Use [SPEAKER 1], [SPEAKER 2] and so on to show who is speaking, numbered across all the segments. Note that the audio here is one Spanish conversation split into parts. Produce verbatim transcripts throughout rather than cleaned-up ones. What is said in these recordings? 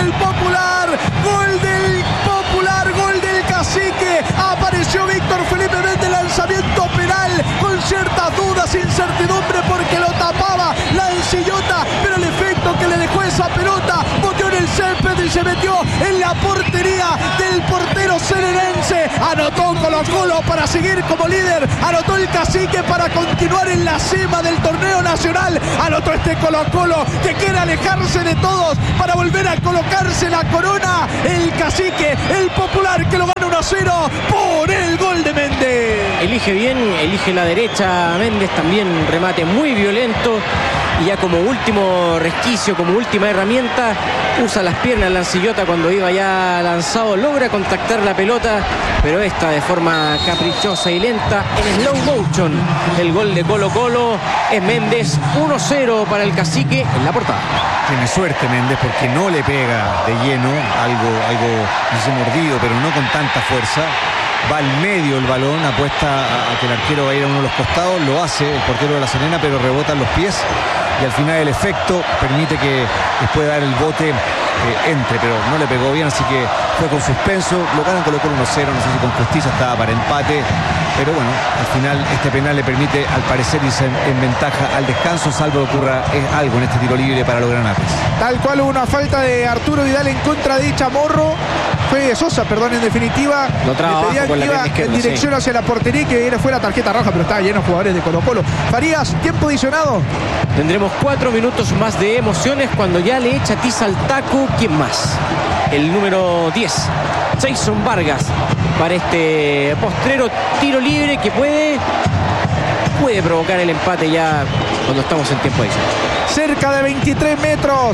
[SPEAKER 1] del Popular, gol del Popular, gol del Cacique. Apareció Víctor Felipe Méndez, lanzamiento penal con ciertas dudas, incertidumbre porque lo tapaba la Ancillota, pero el efecto que le dejó esa pelota boteó en el césped y se metió en la portería del portero serenense. Anotó Colo Colo para seguir como líder, anotó el Cacique para continuar en la cima del torneo nacional, anotó este Colo Colo que quiere alejarse de todos para volver a colocarse la corona. El Cacique, el Popular, que lo gana uno a cero por el gol de Méndez.
[SPEAKER 2] Elige bien, elige la derecha Méndez, también remate muy violento. Y ya como último resquicio, como última herramienta, usa las piernas la Ancillota cuando iba ya lanzado, logra contactar la pelota, pero esta de forma caprichosa y lenta, en slow motion. El gol de Colo Colo es Méndez, uno cero para el Cacique en la portada.
[SPEAKER 3] Tiene suerte Méndez porque no le pega de lleno, algo, algo dice mordido, pero no con tanta fuerza. Va al medio el balón, apuesta a, a que el arquero va a ir a uno de los costados, lo hace el portero de La Serena, pero rebota en los pies y al final el efecto permite que después de dar el bote eh, entre, pero no le pegó bien, así que fue con suspenso. Lo ganan Colo Colo uno cero, no sé si con justicia, estaba para empate, pero bueno, al final este penal le permite al parecer irse en, en ventaja al descanso, salvo que ocurra eh, algo en este tiro libre para los granates.
[SPEAKER 1] Tal cual, hubo una falta de Arturo Vidal en contra de Chamorro, fue de Sosa, perdón, en definitiva.
[SPEAKER 2] Lo trajo
[SPEAKER 1] le pedían
[SPEAKER 2] con
[SPEAKER 1] que
[SPEAKER 2] la
[SPEAKER 1] iba
[SPEAKER 2] izquierda,
[SPEAKER 1] en dirección
[SPEAKER 2] sí.
[SPEAKER 1] hacia la portería y que viene fuera tarjeta roja, pero estaba lleno de jugadores de Colo Colo. Farías, tiempo adicionado.
[SPEAKER 2] Tendremos cuatro minutos más de emociones cuando ya le echa tiza al taco. ¿Quién más? El número diez, Jason Vargas, para este postrero tiro libre que puede puede provocar el empate ya cuando estamos en tiempo adicional.
[SPEAKER 1] Cerca de veintitrés metros,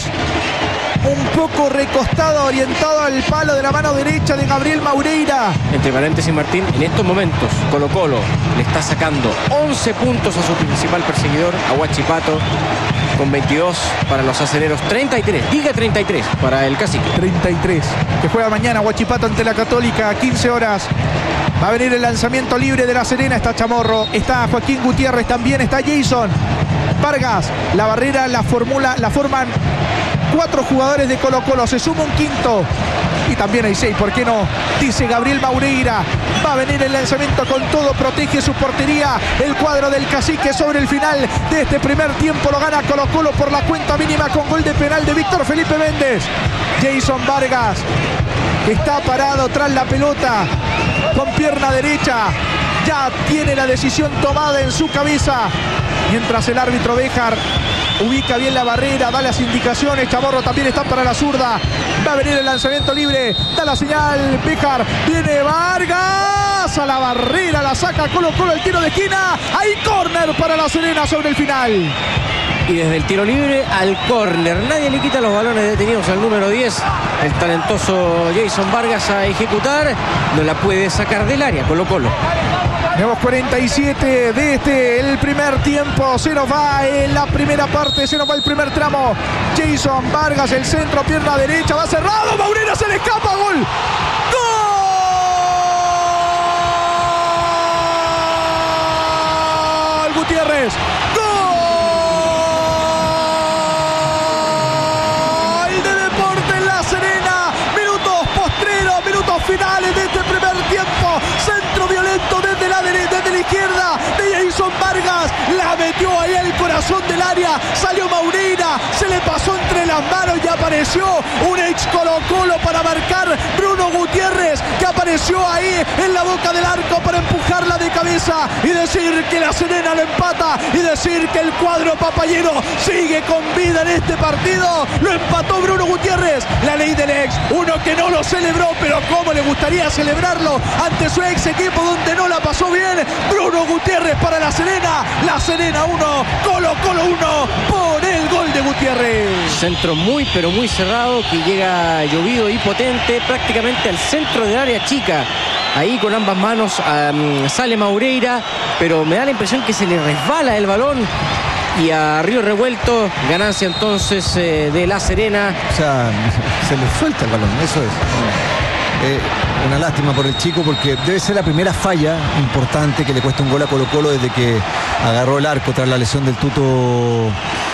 [SPEAKER 1] un poco recostado, orientado al palo de la mano derecha de Gabriel Maureira.
[SPEAKER 2] Entre paréntesis, Martín, en estos momentos Colo Colo le está sacando once puntos a su principal perseguidor, a Huachipato, con veintidós para los aceleros, treinta y tres, diga treinta y tres para el Cacique.
[SPEAKER 1] treinta y tres, que juega mañana Huachipato ante la Católica a quince horas. Va a venir el lanzamiento libre de La Serena, está Chamorro, está Joaquín Gutiérrez, también está Jason Vargas. La barrera la formula, la forman cuatro jugadores de Colo Colo, se suma un quinto y también hay seis, ¿por qué no? Dice Gabriel Maureira. Va a venir el lanzamiento con todo, protege su portería el cuadro del Cacique. Sobre el final de este primer tiempo lo gana Colo Colo por la cuenta mínima con gol de penal de Víctor Felipe Méndez. Jason Vargas, que está parado tras la pelota con pierna derecha, ya tiene la decisión tomada en su cabeza, mientras el árbitro Béjar ubica bien la barrera, da las indicaciones. Chamorro también está para la zurda. Va a venir el lanzamiento libre, da la señal Béjar, viene Vargas a la barrera, la saca Colo Colo, el tiro de esquina. Hay córner para La Serena sobre el final.
[SPEAKER 2] Y desde el tiro libre al córner, nadie le quita los balones detenidos al número diez, el talentoso Jason Vargas, a ejecutar. No la puede sacar del área Colo Colo.
[SPEAKER 1] Tenemos cuarenta y siete de este, el primer tiempo. Se nos va en la primera parte, se nos va el primer tramo. Jason Vargas, el centro, pierna derecha, va cerrado. Maureira se le escapa, gol. ¡Gol! Gutiérrez. ¡Gol de Deportes La Serena! Minutos postreros, minutos finales de este primer tiempo. Centro violento desde la derecha, desde la izquierda de Jason Vargas, la metió ahí al corazón del área, salió Maureira, se le pasó entre las manos y apareció un ex Colo Colo para marcar, Bruno Gutiérrez, que apareció ahí en la boca del arco para empujarla de cabeza y decir que La Serena lo empata y decir que el cuadro papayero sigue con vida en este partido. Lo empató Bruno Gutiérrez, la ley del ex, uno que no lo celebró, pero cómo le gustaría celebrarlo ante su ex equipo donde no la pasó bien. Bruno Gutiérrez para La Serena, La Serena uno, Colo Colo uno por el gol de Gutiérrez.
[SPEAKER 2] Centro muy pero muy cerrado que llega llovido y potente prácticamente al centro del área chica. Ahí con ambas manos um, sale Maureira, pero me da la impresión que se le resbala el balón. Y a Río Revuelto, ganancia entonces eh, de La Serena.
[SPEAKER 3] O sea, se le suelta el balón, eso es. Eh, una lástima por el chico porque debe ser la primera falla importante que le cuesta un gol a Colo Colo desde que agarró el arco tras la lesión del Tuto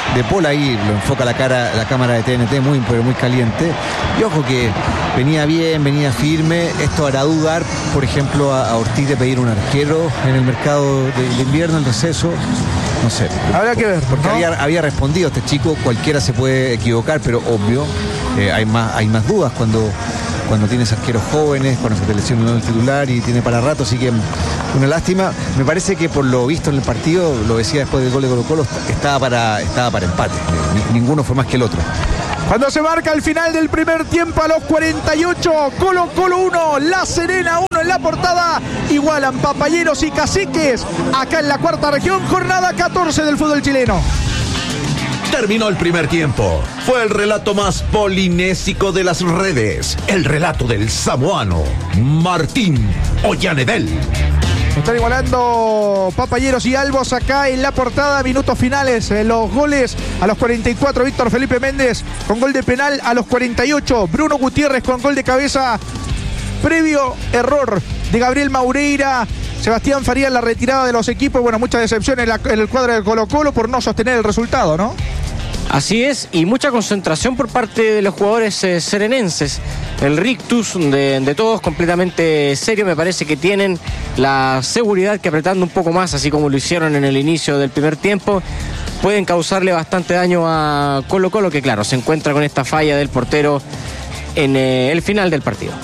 [SPEAKER 3] de Paul, ahí lo enfoca la cara, la cámara de T N T, muy, pero muy caliente. Y ojo que venía bien, venía firme. Esto hará dudar, por ejemplo, a, a Ortiz de pedir un arquero en el mercado de, de invierno, el receso. No sé.
[SPEAKER 1] Habrá que ver.
[SPEAKER 3] Porque
[SPEAKER 1] ¿no?
[SPEAKER 3] había, había respondido este chico, cualquiera se puede equivocar, pero obvio, eh, hay más, hay más dudas cuando, cuando tienes arqueros jóvenes, cuando se te lesiona el titular y tiene para rato, así que una lástima. Me parece que por lo visto en el partido, lo decía después del gol de Colo-Colo, estaba para, estaba para empate. Eh, ninguno fue más que el otro.
[SPEAKER 1] Cuando se marca el final del primer tiempo a los cuarenta y ocho, Colo-Colo uno, La Serena uno en la portada, igualan Papayeros y Caciques, acá en la cuarta región, jornada catorce del fútbol chileno.
[SPEAKER 4] Terminó el primer tiempo. Fue el relato más polinésico de las redes. El relato del samoano Martín Ollanedel.
[SPEAKER 1] Están igualando Papayeros y Albos acá en la portada, minutos finales, eh, los goles a los cuarenta y cuatro, Víctor Felipe Méndez con gol de penal, a los cuarenta y ocho, Bruno Gutiérrez con gol de cabeza, previo error de Gabriel Maureira, Sebastián Faría en la retirada de los equipos, bueno, mucha decepción en, la, en el cuadro de Colo-Colo por no sostener el resultado, ¿no?
[SPEAKER 2] Así es, y mucha concentración por parte de los jugadores eh, serenenses. El rictus de, de todos completamente serio. Me parece que tienen la seguridad que apretando un poco más, así como lo hicieron en el inicio del primer tiempo, pueden causarle bastante daño a Colo-Colo, que claro, se encuentra con esta falla del portero en eh, el final del partido.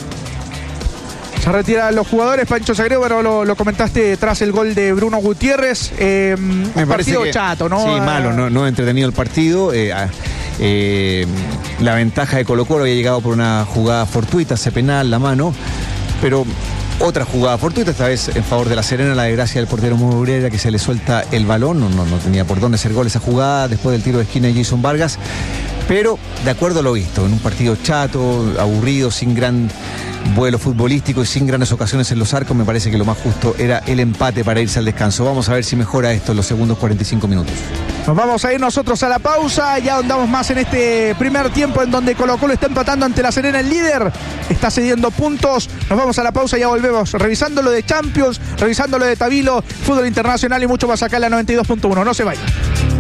[SPEAKER 1] Se retiran los jugadores, Pancho Sagredo, pero lo, lo comentaste tras el gol de Bruno Gutiérrez. Eh,
[SPEAKER 3] Me
[SPEAKER 1] un
[SPEAKER 3] parece
[SPEAKER 1] partido
[SPEAKER 3] que,
[SPEAKER 1] chato, ¿no?
[SPEAKER 3] Sí, malo, no, no entretenido el partido. Eh, eh, la ventaja de Colo-Colo había llegado por una jugada fortuita, ese penal, la mano, pero otra jugada fortuita, esta vez en favor de La Serena, la desgracia del portero Moureira, que se le suelta el balón, no, no, no tenía por dónde hacer gol esa jugada después del tiro de esquina de Jason Vargas. Pero, de acuerdo a lo visto, en un partido chato, aburrido, sin gran vuelo futbolístico y sin grandes ocasiones en los arcos, me parece que lo más justo era el empate para irse al descanso. Vamos a ver si mejora esto en los segundos cuarenta y cinco minutos.
[SPEAKER 1] Nos vamos a ir nosotros a la pausa, ya andamos más en este primer tiempo en donde Colo-Colo está empatando ante La Serena, el líder, está cediendo puntos. Nos vamos a la pausa y ya volvemos, revisando lo de Champions, revisando lo de Tabilo, fútbol internacional y mucho más acá en la noventa y dos punto uno. No se vayan.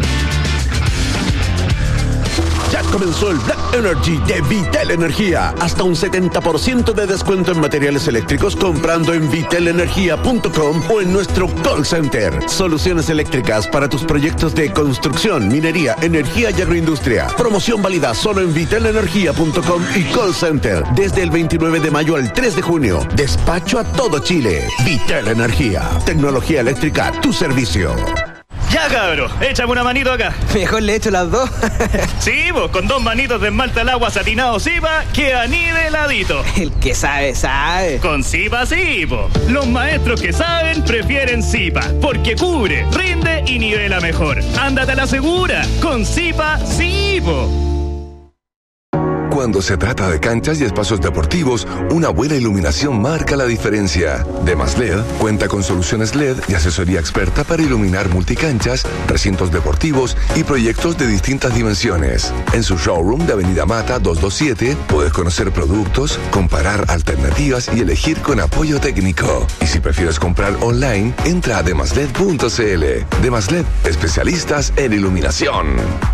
[SPEAKER 4] Ya comenzó el Black Energy de Vitel Energía. Hasta un setenta por ciento de descuento en materiales eléctricos comprando en vitel energía punto com o en nuestro call center. Soluciones eléctricas para tus proyectos de construcción, minería, energía y agroindustria. Promoción válida solo en vitel energía punto com y call center. Desde el veintinueve de mayo al tres de junio. Despacho a todo Chile. Vitel Energía. Tecnología eléctrica a tu servicio.
[SPEAKER 5] Ya, cabro, échame una manito acá.
[SPEAKER 6] Mejor le echo las dos.
[SPEAKER 5] Sí, vos, con dos manitos de esmalte al agua satinado Zipa, queda ni de ladito.
[SPEAKER 6] El que sabe, sabe.
[SPEAKER 5] Con Zipa sí, po. Los maestros que saben prefieren Zipa, porque cubre, rinde y nivela mejor. Ándate a la segura, con Zipa sí, po.
[SPEAKER 7] Cuando se trata de canchas y espacios deportivos, una buena iluminación marca la diferencia. Demas L E D cuenta con soluciones L E D y asesoría experta para iluminar multicanchas, recintos deportivos y proyectos de distintas dimensiones. En su showroom de Avenida Mata doscientos veintisiete puedes conocer productos, comparar alternativas y elegir con apoyo técnico. Y si prefieres comprar online, entra a demasled punto cl. Demas L E D, especialistas en iluminación.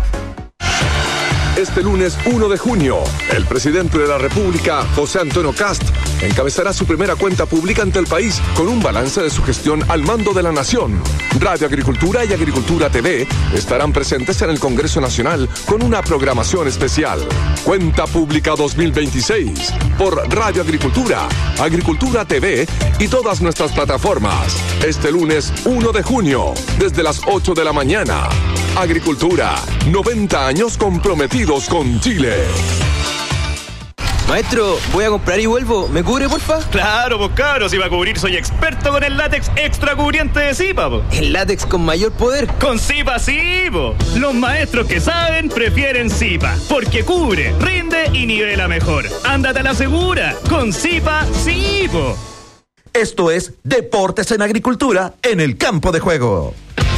[SPEAKER 7] Este lunes uno de junio, el presidente de la República, José Antonio Kast, encabezará su primera cuenta pública ante el país con un balance de su gestión al mando de la nación. Radio Agricultura y Agricultura T V estarán presentes en el Congreso Nacional con una programación especial. Cuenta Pública dos mil veintiséis por Radio Agricultura, Agricultura T V y todas nuestras plataformas. Este lunes uno de junio, desde las ocho de la mañana. Agricultura, noventa años comprometidos con Chile.
[SPEAKER 6] Maestro, voy a comprar y vuelvo. ¿Me cubre, porfa?
[SPEAKER 5] Claro, pues cabro, si va a cubrir soy experto con el látex extra cubriente de Zipa, po.
[SPEAKER 6] El látex con mayor poder.
[SPEAKER 5] Con Zipa sí, po. Los maestros que saben prefieren Zipa, porque cubre, rinde y nivela mejor. Ándate a la segura, con Zipa sí, po.
[SPEAKER 4] Esto es Deportes en Agricultura en el campo de juego.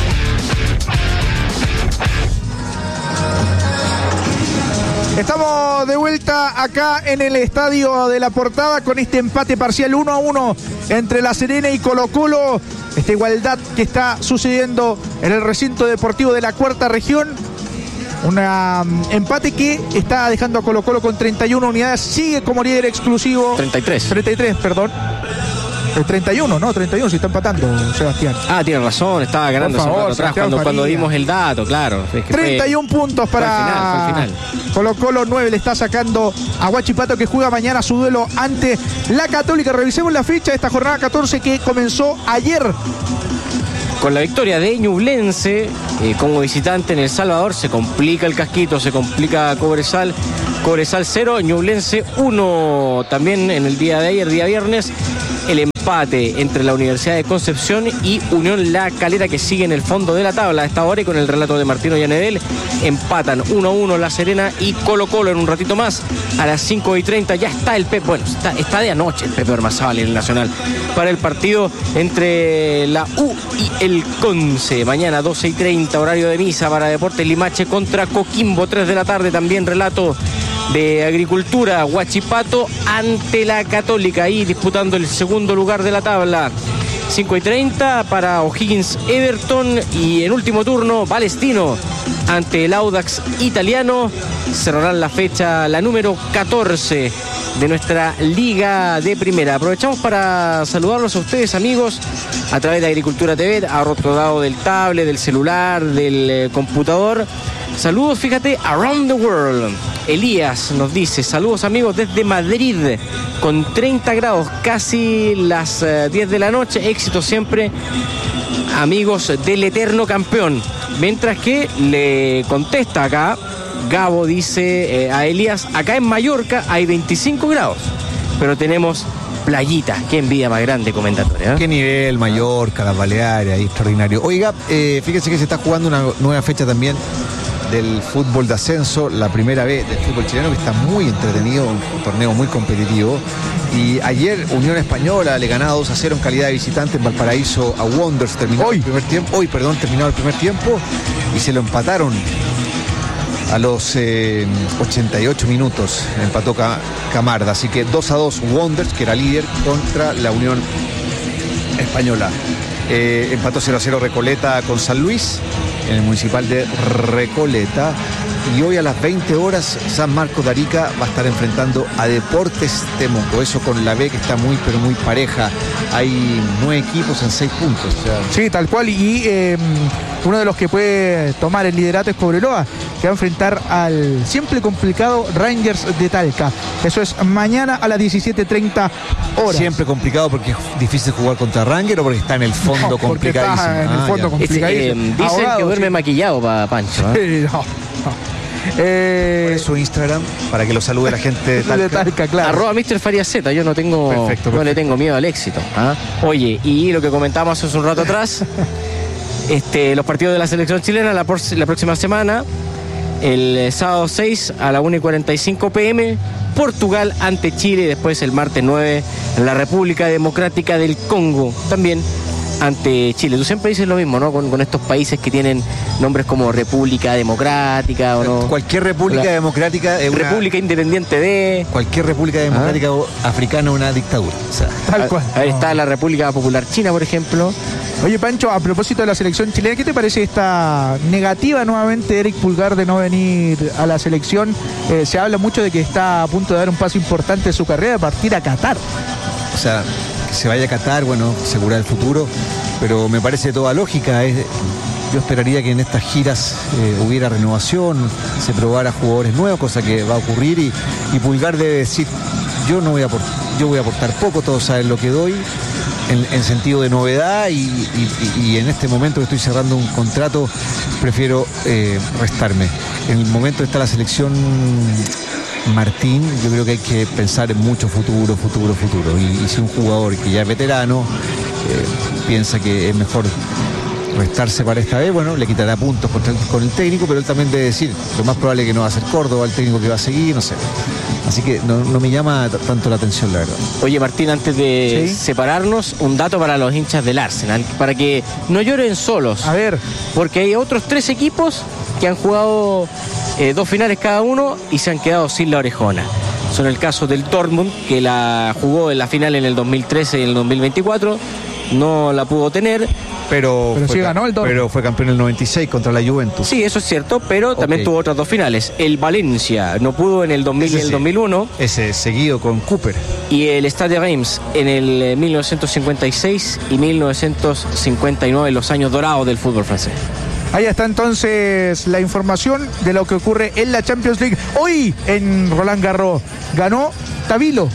[SPEAKER 1] Estamos de vuelta acá en el Estadio de la Portada con este empate parcial uno a uno entre La Serena y Colo-Colo. Esta igualdad que está sucediendo en el recinto deportivo de la cuarta región. Un um, empate que está dejando a Colo Colo con treinta y una unidades. Sigue como líder exclusivo.
[SPEAKER 2] treinta y tres.
[SPEAKER 1] treinta y tres, perdón. El treinta y uno, no, treinta y uno, si está empatando, Sebastián.
[SPEAKER 2] Ah, tiene razón, estaba ganando
[SPEAKER 1] Por favor,
[SPEAKER 2] ese rato atrás cuando, cuando dimos el dato, claro. Es que
[SPEAKER 1] treinta y uno
[SPEAKER 2] fue,
[SPEAKER 1] puntos para
[SPEAKER 2] fue al final, fue al final.
[SPEAKER 1] Colo Colo. Nueve le está sacando a Huachipato, que juega mañana su duelo ante la Católica. Revisemos la fecha de esta jornada catorce que comenzó ayer.
[SPEAKER 2] Con la victoria de Ñublense eh, como visitante en El Salvador, se complica el casquito, se complica Cobresal. Cobresal cero, Ñublense uno. También en el día de ayer, día viernes, el empate entre la Universidad de Concepción y Unión La Calera, que sigue en el fondo de la tabla a esta hora, y con el relato de Martino Llanedel empatan uno a uno La Serena y Colo Colo. En un ratito más, a las cinco y treinta, ya está el Pepe, bueno, está, está de anoche el Pepe Ormazábal en el Nacional para el partido entre la U y el Conce. Mañana doce y treinta, horario de misa para Deportes Limache contra Coquimbo, tres de la tarde, también relato de Agricultura, Huachipato ante la Católica, ahí disputando el segundo lugar de la tabla. cinco y treinta para O'Higgins Everton, y en último turno Palestino ante el Audax Italiano. Cerrarán la fecha, la número catorce de nuestra Liga de Primera. Aprovechamos para saludarlos a ustedes, amigos, a través de Agricultura T V, a otro lado del tablet, del celular, del eh, computador. Saludos, fíjate, around the world. Elías nos dice: saludos, amigos, desde Madrid, con treinta grados, casi las uh, diez de la noche. Éxito siempre, amigos del eterno campeón. Mientras que le contesta acá Gabo, dice eh, a Elías: acá en Mallorca hay veinticinco grados, pero tenemos playita. Qué envidia más grande, comentatores, ¿eh?
[SPEAKER 3] Qué nivel, Mallorca, las Baleares, ahí extraordinario. Oiga, eh, fíjese que se está jugando una nueva fecha también del fútbol de ascenso, la primera vez del fútbol chileno, que está muy entretenido, un torneo muy competitivo. Y ayer Unión Española le ganaba dos a cero en calidad de visitante en Valparaíso a Wanderers. Terminó
[SPEAKER 1] hoy.
[SPEAKER 3] el primer tiempo, hoy, perdón, terminó el primer tiempo y se lo empataron a los eh, ochenta y ocho minutos, empató Camarda. Así que dos a dos Wanderers, que era líder, contra la Unión Española. Eh, empató cero a cero Recoleta con San Luis en el municipal de Recoleta. Y hoy a las veinte horas San Marcos de Arica va a estar enfrentando a Deportes Temuco. Eso con la B, que está muy pero muy pareja. Hay nueve equipos en seis puntos. O sea,
[SPEAKER 1] sí, tal cual. Y eh, uno de los que puede tomar el liderato es Cobreloa, que va a enfrentar al siempre complicado Rangers de Talca. Eso es mañana a las diecisiete treinta horas.
[SPEAKER 3] Siempre complicado porque es difícil jugar contra Ranger, o porque está en el fondo
[SPEAKER 1] no,
[SPEAKER 3] complicadísimo.
[SPEAKER 1] Está en el fondo
[SPEAKER 3] ah,
[SPEAKER 1] complicadísimo.
[SPEAKER 2] Es, eh, dicen Ahogado, que duerme sí. maquillado para Pancho, ¿eh?
[SPEAKER 1] Sí, no, no. Eh,
[SPEAKER 3] su Instagram para que lo salude la gente de Talca.
[SPEAKER 1] de Talca, claro.
[SPEAKER 2] Arroba mister Faria Z. Yo no tengo perfecto, perfecto. no le tengo miedo al éxito, ¿ah? Oye, y lo que comentábamos hace un rato atrás, este, los partidos de la selección chilena la, por, la próxima semana, el sábado seis a la una y cuarenta y cinco pm, Portugal ante Chile, y después el martes nueve en la República Democrática del Congo, también ante Chile. Tú siempre dices lo mismo, ¿no? Con, con estos países que tienen nombres como República Democrática o no.
[SPEAKER 3] Cualquier República la, Democrática es una,
[SPEAKER 2] República Independiente de...
[SPEAKER 3] Cualquier República Democrática ¿Ah? africana es una dictadura. O sea,
[SPEAKER 1] tal cual.
[SPEAKER 2] Ahí está la República Popular China, por ejemplo.
[SPEAKER 1] Oye, Pancho, a propósito de la selección chilena, ¿qué te parece esta negativa nuevamente de Eric Pulgar de no venir a la selección? Eh, se habla mucho de que está a punto de dar un paso importante en su carrera, de partir a Qatar.
[SPEAKER 3] O sea, que se vaya a Qatar, bueno, asegurar el futuro, pero me parece toda lógica. Es, yo esperaría que en estas giras eh, hubiera renovación, se probara jugadores nuevos, cosa que va a ocurrir, y, y Pulgar debe decir: yo no voy a aportar, yo voy a aportar poco, todos saben lo que doy, en, en sentido de novedad, y, y, y en este momento que estoy cerrando un contrato, prefiero eh, restarme. En el momento que está la selección Martín, yo creo que hay que pensar en mucho futuro, futuro, futuro. Y, y si un jugador que ya es veterano eh, piensa que es mejor restarse para esta vez, bueno, le quitará puntos con, con el técnico, pero él también debe decir: lo más probable es que no va a ser Córdoba el técnico que va a seguir, no sé. Así que no, no me llama t- tanto la atención, la verdad.
[SPEAKER 2] Oye, Martín, antes de ¿Sí? separarnos, un dato para los hinchas del Arsenal, para que no lloren solos.
[SPEAKER 1] A ver.
[SPEAKER 2] Porque hay otros tres equipos que han jugado eh, dos finales cada uno y se han quedado sin la orejona. Son el caso del Dortmund, que la jugó en la final en el dos mil trece y en el dos mil veinticuatro, no la pudo tener.
[SPEAKER 3] Pero,
[SPEAKER 1] Pero
[SPEAKER 3] fue,
[SPEAKER 1] sí ganó el Dortmund.
[SPEAKER 3] Pero fue campeón en el noventa y seis contra la Juventus.
[SPEAKER 2] Sí, eso es cierto, pero también
[SPEAKER 3] Ok.
[SPEAKER 2] tuvo otras dos finales. El Valencia no pudo en el dos mil y
[SPEAKER 3] Ese
[SPEAKER 2] el
[SPEAKER 3] sí.
[SPEAKER 2] dos mil uno,
[SPEAKER 3] Ese seguido con Cooper.
[SPEAKER 2] y el Stade de Reims en el eh, mil novecientos cincuenta y seis y mil novecientos cincuenta y nueve, los años dorados del fútbol francés.
[SPEAKER 1] Ahí está entonces la información de lo que ocurre en la Champions League. Hoy en Roland Garros ganó Tabilo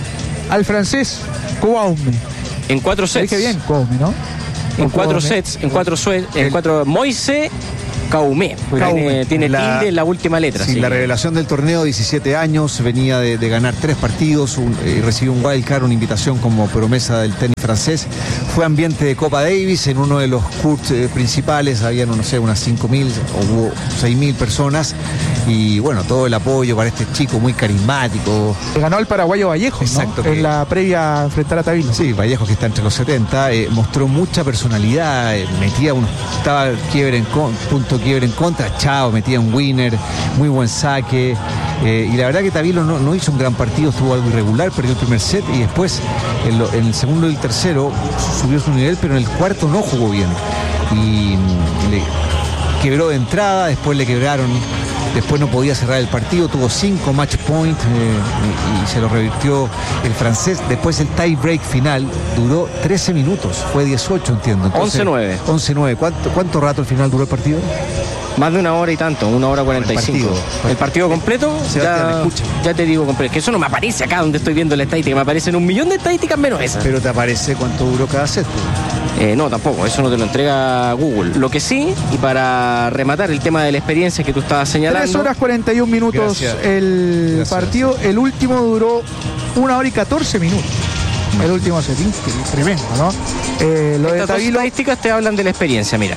[SPEAKER 1] al francés Kouame.
[SPEAKER 2] En cuatro
[SPEAKER 1] Lo
[SPEAKER 2] sets.
[SPEAKER 1] dije bien, Kouame, ¿no?
[SPEAKER 2] En cuatro
[SPEAKER 1] Kouame.
[SPEAKER 2] sets, en cuatro sue- en
[SPEAKER 3] El-
[SPEAKER 2] cuatro Moise Kaoumé. Tiene, tiene
[SPEAKER 3] La-
[SPEAKER 2] tilde en la última letra.
[SPEAKER 3] Sí,
[SPEAKER 2] sí.
[SPEAKER 3] la revelación del torneo, diecisiete años, venía de, de ganar tres partidos un- y eh, recibió un wild card, una invitación como promesa del tenis francés. Fue ambiente de Copa Davis en uno de los courts eh, principales, habían, no sé, unas cinco mil o hubo seis mil personas. Y bueno, todo el apoyo para este chico muy carismático.
[SPEAKER 1] Le ganó al paraguayo Vallejo,
[SPEAKER 3] Exacto,
[SPEAKER 1] ¿no?
[SPEAKER 3] que-
[SPEAKER 1] En la previa a enfrentar a Tabilo.
[SPEAKER 3] Sí, Vallejo, que está entre los setenta, eh, mostró mucha personalidad, eh, metía unos, estaba quiebre en con- punto quiebre en contra, chao, metía un winner, muy buen saque, eh, y la verdad que Tabilo no, no hizo un gran partido, estuvo algo irregular, perdió el primer set y después en, lo- en el segundo y el tercero subió su nivel, pero en el cuarto no jugó bien y mm, le quebró de entrada, después le quebraron. Después no podía cerrar el partido, tuvo cinco match point eh, y, y se lo revirtió el francés. Después el tie break final duró trece minutos, fue dieciocho, entiendo. Entonces,
[SPEAKER 2] once nueve.
[SPEAKER 3] once nueve. ¿Cuánto, ¿Cuánto rato al final duró el partido?
[SPEAKER 2] Más de una hora y tanto, una hora cuarenta y cinco.
[SPEAKER 3] El partido.
[SPEAKER 2] ¿El partido completo?
[SPEAKER 3] Sebastián,
[SPEAKER 2] ya,
[SPEAKER 3] escucha.
[SPEAKER 2] ya te digo completo. Que eso no me aparece acá donde estoy viendo la estadística. Me aparecen un millón de estadísticas menos esa.
[SPEAKER 3] Pero te aparece cuánto duró cada set.
[SPEAKER 2] Eh, no, tampoco. Eso no te lo entrega Google. Lo que sí, y para rematar el tema de la experiencia que tú estabas señalando.
[SPEAKER 1] tres horas cuarenta y un minutos
[SPEAKER 3] Gracias.
[SPEAKER 1] el
[SPEAKER 3] Gracias.
[SPEAKER 1] partido. El último duró una hora y catorce minutos. El último set, increíble, tremendo, ¿no? Eh, lo de
[SPEAKER 2] Estas dos
[SPEAKER 1] Tabilo.
[SPEAKER 2] estadísticas te hablan de la experiencia, mira.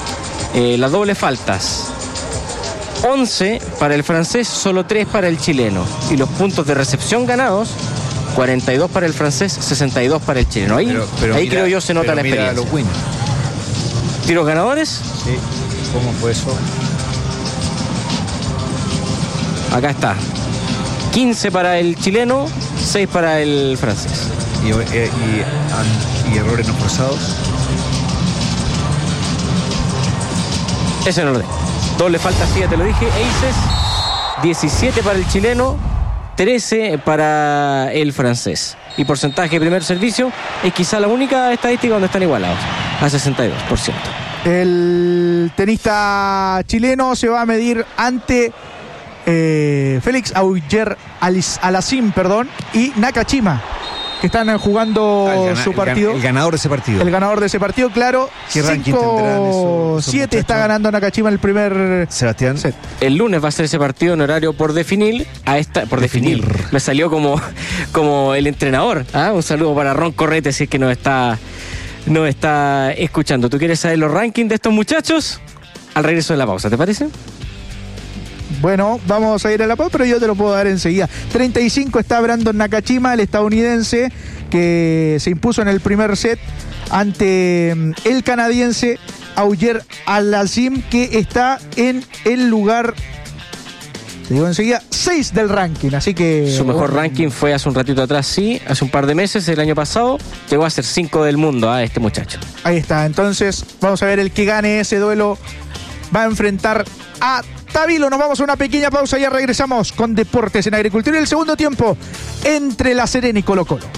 [SPEAKER 2] Eh, las dobles faltas. once para el francés, solo tres para el chileno. Y los puntos de recepción ganados, cuarenta y dos para el francés, sesenta y dos para el chileno. Ahí,
[SPEAKER 3] Pero- pero
[SPEAKER 2] ahí
[SPEAKER 3] mira-
[SPEAKER 2] creo yo se nota
[SPEAKER 3] pero
[SPEAKER 2] la
[SPEAKER 3] mira
[SPEAKER 2] experiencia.
[SPEAKER 3] los winners.
[SPEAKER 2] ¿Tiros ganadores?
[SPEAKER 3] Sí. ¿Cómo fue eso?
[SPEAKER 2] Acá está. quince para el chileno, seis para el francés.
[SPEAKER 3] Y, eh, y- y errores no forzados.
[SPEAKER 2] Ese no lo tengo. Doble falta, sí, ya te lo dije. Aces, diecisiete para el chileno, trece para el francés. Y porcentaje de primer servicio es quizá la única estadística donde están igualados, a sesenta y dos por ciento.
[SPEAKER 1] El tenista chileno se va a medir ante eh, Félix Auger Alacim, perdón, y Nakashima, que están jugando
[SPEAKER 3] Ah, el gana-
[SPEAKER 1] su
[SPEAKER 3] el gan-
[SPEAKER 1] partido.
[SPEAKER 3] El, ganador de ese partido.
[SPEAKER 1] El ganador de ese partido, claro.
[SPEAKER 3] ¿Qué ranking tendrán esos- esos
[SPEAKER 1] siete está
[SPEAKER 3] muchachos?
[SPEAKER 1] ganando Nakashima el primer
[SPEAKER 3] Sebastián.
[SPEAKER 1] set.
[SPEAKER 2] El lunes va a ser ese partido en horario por definir. A esta, por definir.
[SPEAKER 3] Definir.
[SPEAKER 2] Me salió como, como el entrenador. ¿Ah? Un saludo para Ron Correte, si es que nos está, nos está escuchando. ¿Tú quieres saber los rankings de estos muchachos? Al regreso de la pausa, ¿te parece?
[SPEAKER 1] Bueno, vamos a ir a la pausa, pero yo te lo puedo dar enseguida. treinta y cinco está Brandon Nakashima, el estadounidense, que se impuso en el primer set ante mm, el canadiense Auger Alacim, que está en el lugar, te digo enseguida, seis del ranking. Así que
[SPEAKER 2] Su mejor
[SPEAKER 1] bueno,
[SPEAKER 2] ranking fue hace un ratito atrás, sí, hace un par de meses, el año pasado, llegó a ser cinco del mundo a este muchacho.
[SPEAKER 1] Ahí está, entonces vamos a ver el que gane ese duelo. Va a enfrentar a Tabilo. Nos vamos a una pequeña pausa y ya regresamos con Deportes en Agricultura y el segundo tiempo entre La Serena y Colo Colo.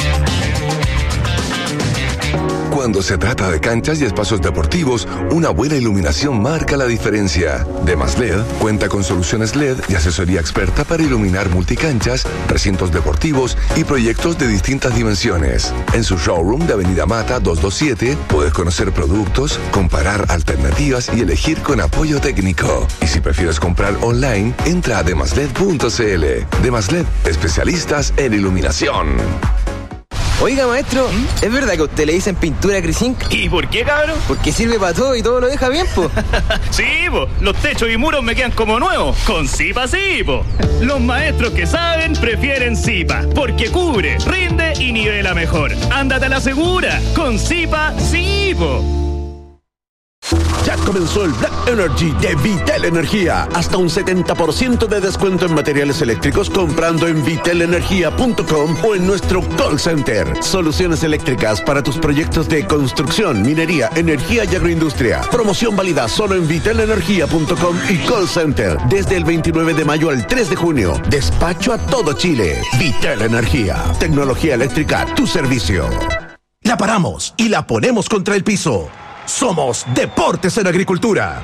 [SPEAKER 7] Cuando se trata de canchas y espacios deportivos, una buena iluminación marca la diferencia. Demas L E D cuenta con soluciones L E D y asesoría experta para iluminar multicanchas, recintos deportivos y proyectos de distintas dimensiones. En su showroom de Avenida Mata doscientos veintisiete puedes conocer productos, comparar alternativas y elegir con apoyo técnico. Y si prefieres comprar online, entra a demasled punto cl. Demas L E D, especialistas en iluminación.
[SPEAKER 6] Oiga, maestro, ¿es verdad que a usted le dicen pintura Crisink?
[SPEAKER 5] ¿Y por qué, cabrón?
[SPEAKER 6] Porque sirve para todo y todo lo deja bien, po.
[SPEAKER 5] Sí, po, los techos y muros me quedan como nuevos. Con Zipa sí, po. Los maestros que saben prefieren Zipa, porque cubre, rinde y nivela mejor. Ándate a la segura. Con Zipa sí, po.
[SPEAKER 4] Ya Ya comenzó el Black Energy de Vitel Energía. Hasta un setenta por ciento de descuento en materiales eléctricos comprando en vitel energía punto com o en nuestro call center. Soluciones eléctricas para tus proyectos de construcción, minería, energía y agroindustria. Promoción válida solo en vitel energía punto com y call center desde el veintinueve de mayo al tres de junio. Despacho a todo Chile. Vitel Energía. Tecnología eléctrica a tu servicio.
[SPEAKER 8] La paramos y la ponemos contra el piso. Somos Deportes en Agricultura.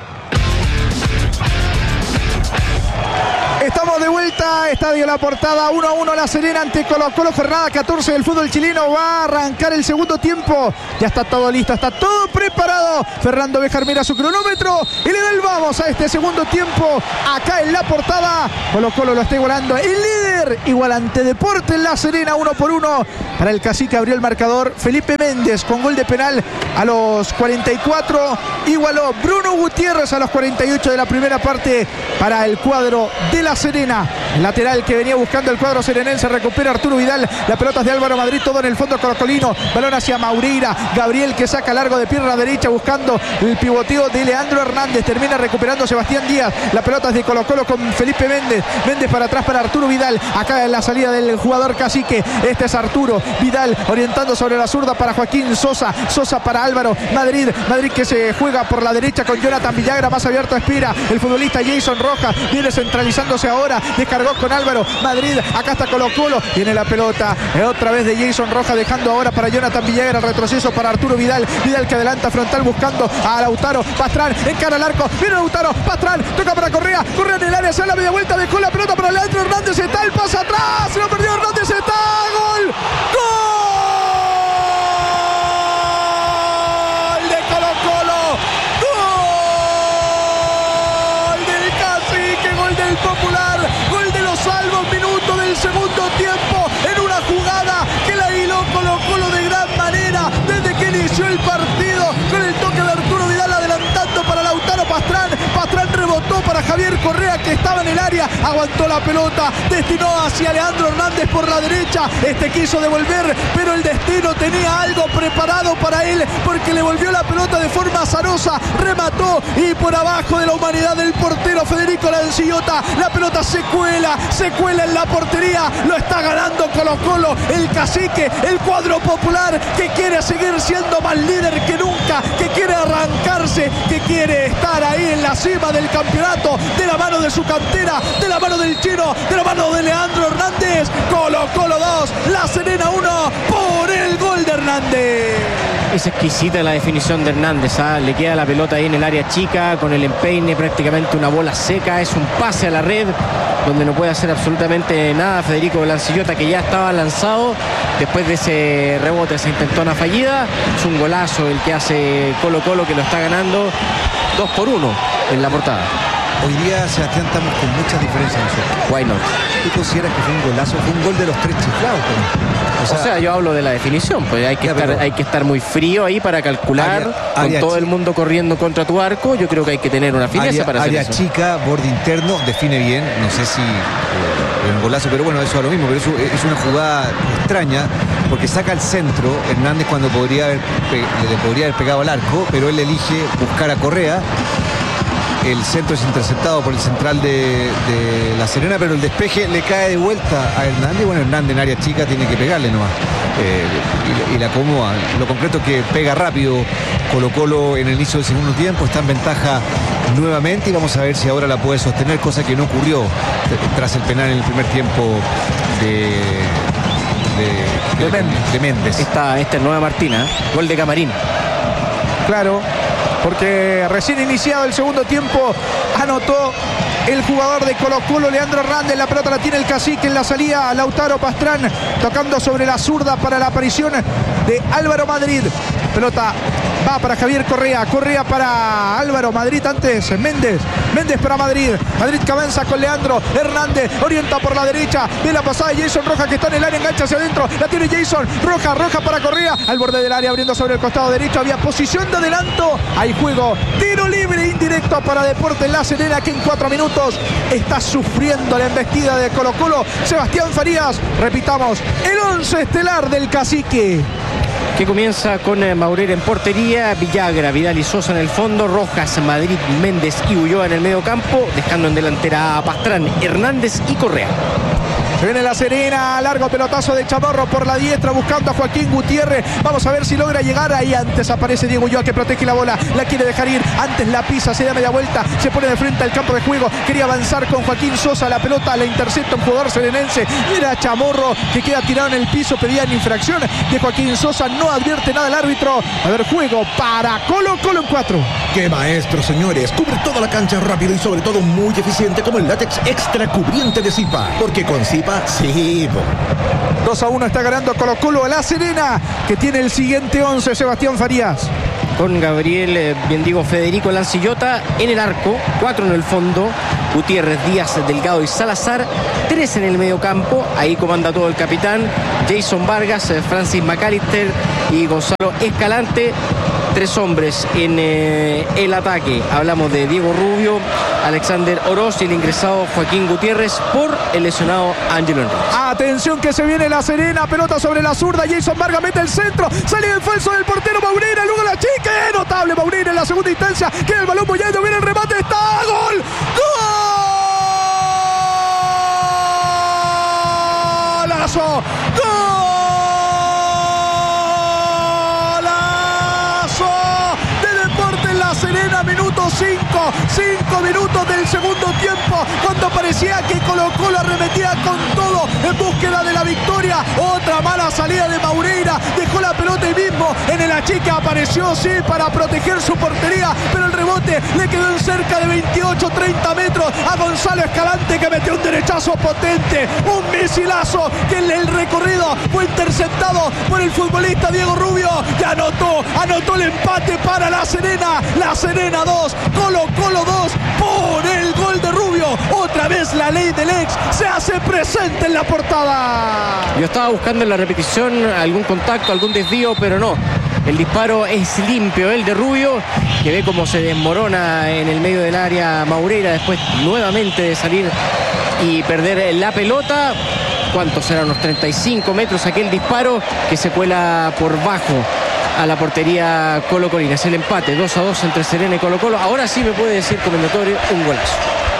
[SPEAKER 1] Estamos de vuelta, Estadio La Portada, uno a uno La Serena ante Colo Colo, jornada catorce del fútbol chileno, va a arrancar el segundo tiempo, ya está todo listo, está todo preparado, Fernando Béjar mira su cronómetro y le da el vamos a este segundo tiempo, acá en La Portada, Colo Colo lo está igualando, el líder, igual ante Deportes La Serena, uno por uno, para el Cacique abrió el marcador, Felipe Méndez con gol de penal a los cuarenta y cuatro, igualó Bruno Gutiérrez a los cuarenta y ocho de la primera parte para el cuadro de La Serena, lateral que venía buscando el cuadro serenense, recupera Arturo Vidal, la pelota es de Álvaro Madrid, todo en el fondo colocolino, balón hacia Maureira, Gabriel que saca largo de pierna derecha buscando el pivoteo de Leandro Hernández, termina recuperando Sebastián Díaz, la pelota es de Colo Colo con Felipe Méndez, Méndez para atrás para Arturo Vidal, acá en la salida del jugador Cacique, este es Arturo Vidal orientando sobre la zurda para Joaquín Sosa, Sosa para Álvaro Madrid, Madrid que se juega por la derecha con Jonathan Villagra, más abierto Espira, el futbolista Jason Rojas viene centralizándose ahora, descargó con Álvaro Madrid, acá está Colo Colo, viene la pelota, otra vez de Jason Rojas dejando ahora para Jonathan Villagra, retroceso para Arturo Vidal, Vidal que adelanta frontal buscando a Lautaro Pastrán, encara al arco, viene Lautaro Pastrán, toca para Correa, Correa en el área, hace la media vuelta, dejó la pelota para Leandro Hernández, está el pase atrás, se lo perdió Hernández, está, gol, gol de Colo Colo, gol del Cacique, gol del Popular, gol de los salvos minutos del segundo tiempo, en una jugada que la hiló Colo Colo de gran manera desde que inició el partido, con el toque de Arturo Vidal adelantando para Lautaro Pastrán, Pastrán rebotó para Javier Correa que estaba en el área, aguantó la pelota, destinó hacia Leandro Hernández por la derecha, este quiso devolver, pero el destino tenía algo preparado para él, porque le volvió la pelota de forma azarosa, remató y por abajo de la humanidad del portero Federico Lancillota, la pelota se cuela, se cuela en la portería, lo está ganando Colo Colo, el Cacique, el cuadro popular que quiere seguir siendo más líder que nunca, que quiere arrancarse, que quiere estar ahí en la cima del campeonato, de la mano de su cantera, de la mano del chino, de la mano de Leandro Hernández. Colo Colo dos, La Serena uno, por el gol de Hernández.
[SPEAKER 2] Es exquisita la definición de Hernández, ¿ah? Le queda la pelota ahí en el área chica, con el empeine, prácticamente una bola seca, es un pase a la red, donde no puede hacer absolutamente nada Federico Lancillota, que ya estaba lanzado, después de ese rebote, esa intentona fallida, es un golazo el que hace Colo Colo, que lo está ganando dos por uno en La Portada.
[SPEAKER 3] Hoy día, Sebastián, estamos con muchas diferencias nosotros.
[SPEAKER 2] Why not?
[SPEAKER 3] ¿Tú consideras que fue un golazo? Fue un gol de los tres chiflados, pero...
[SPEAKER 2] O sea, o sea, yo hablo de la definición, pues hay que, ya, estar, hay que estar muy frío ahí para calcular, área, con área todo el mundo corriendo contra tu arco. Yo creo que hay que tener una fineza
[SPEAKER 3] área,
[SPEAKER 2] para hacer
[SPEAKER 3] área
[SPEAKER 2] eso.
[SPEAKER 3] Área chica, borde interno, define bien, no sé si eh, un golazo, pero bueno, eso es lo mismo, pero eso es una jugada extraña, porque saca al centro Hernández cuando podría haber, le podría haber pegado al arco, pero él elige buscar a Correa. El centro es interceptado por el central de, de La Serena, pero el despeje le cae de vuelta a Hernández. Bueno, Hernández en área chica tiene que pegarle nomás. Eh, y, y la acomoda. Lo concreto es que pega rápido Colo Colo en el inicio del segundo tiempo. Está en ventaja nuevamente y vamos a ver si ahora la puede sostener, cosa que no ocurrió tras el penal en el primer tiempo de... De, de, de, Méndez. de Méndez.
[SPEAKER 2] Esta, esta es Nueva Martina, gol de Camarín.
[SPEAKER 1] Claro, porque recién iniciado el segundo tiempo anotó el jugador de Colo Colo, Leandro Hernández. La pelota la tiene el Cacique en la salida, Lautaro Pastrán tocando sobre la zurda para la aparición de Álvaro Madrid. Pelota va para Javier Correa, Correa para Álvaro Madrid, antes Méndez, Méndez para Madrid, Madrid que avanza con Leandro Hernández, orienta por la derecha, ve la pasada de Jason Rojas que está en el área, engancha hacia adentro, la tiene Jason Rojas, Rojas para Correa, al borde del área abriendo sobre el costado derecho, había posición de adelanto, hay juego, tiro libre indirecto para Deportes La Serena, que en cuatro minutos está sufriendo la embestida de Colo Colo. Sebastián Farías, repitamos, el once estelar del Cacique.
[SPEAKER 2] que comienza con eh, Maureira en portería, Villagra, Vidal y Sosa en el fondo, Rojas, Madrid, Méndez y Ulloa en el medio campo, dejando en delantera a Pastrán, Hernández y Correa.
[SPEAKER 1] Se viene La Serena, largo pelotazo de Chamorro por la diestra buscando a Joaquín Gutiérrez. Vamos a ver si logra llegar. Ahí antes aparece Diego Ulloa que protege la bola, la quiere dejar ir, antes la pisa, se da media vuelta, se pone de frente al campo de juego, quería avanzar con Joaquín Sosa, la pelota la intercepta un jugador serenense, mira Chamorro que queda tirado en el piso, pedían infracción de Joaquín Sosa, no advierte nada el árbitro. A ver, juego para Colo Colo en cuatro.
[SPEAKER 8] ¡Qué maestro, señores! Cubre toda la cancha rápido y sobre todo muy eficiente como el látex extra cubriente de Zipa, porque con Zipa sí.
[SPEAKER 1] dos a uno está ganando Colo Colo a La Serena, que tiene el siguiente once, Sebastián Farías.
[SPEAKER 2] Con Gabriel, eh, bien digo, Federico Lancillota en el arco, cuatro en el fondo, Gutiérrez, Díaz, Delgado y Salazar, tres en el medio campo, ahí comanda todo el capitán, Jason Vargas, eh, Francis McAllister y Gonzalo Escalante. Tres hombres en eh, el ataque. Hablamos de Diego Rubio, Alexander Oroz y el ingresado Joaquín Gutiérrez por el lesionado Ángelo Enríquez.
[SPEAKER 1] Atención que se viene La Serena, pelota sobre la zurda, Jason Vargas mete el centro, sale el falso del portero Maureira, luego la chica, notable Maureira en la segunda instancia, queda el balón bollando, viene el remate, está, gol, golazo, gol. Serena, minuto cinco, cinco minutos del segundo tiempo, cuando parecía que Colo Colo arremetía con todo en búsqueda de la victoria. Otra mala salida de Maureira, dejó la pelota ahí mismo en el achique, apareció sí para proteger su portería, pero el rebote le quedó en cerca de veintiocho treinta metros a Gonzalo Escalante, que metió un derechazo potente, un misilazo que en el recorrido fue interceptado por el futbolista Diego Rubio, que anotó, anotó el empate para La Serena. La Serena dos, Colo Colo dos, por el gol de Rubio. Otra vez la ley del ex se hace presente en la portada.
[SPEAKER 2] Yo estaba buscando en la repetición algún contacto, algún desvío, pero no. El disparo es limpio, el de Rubio, que ve cómo se desmorona en el medio del área Maureira después nuevamente de salir y perder la pelota. ¿Cuántos serán? Unos treinta y cinco metros aquel disparo que se cuela por bajo a la portería colocolina. Es el empate, dos a dos entre Serena y Colo Colo. Ahora sí me puede decir comendatorio un golazo.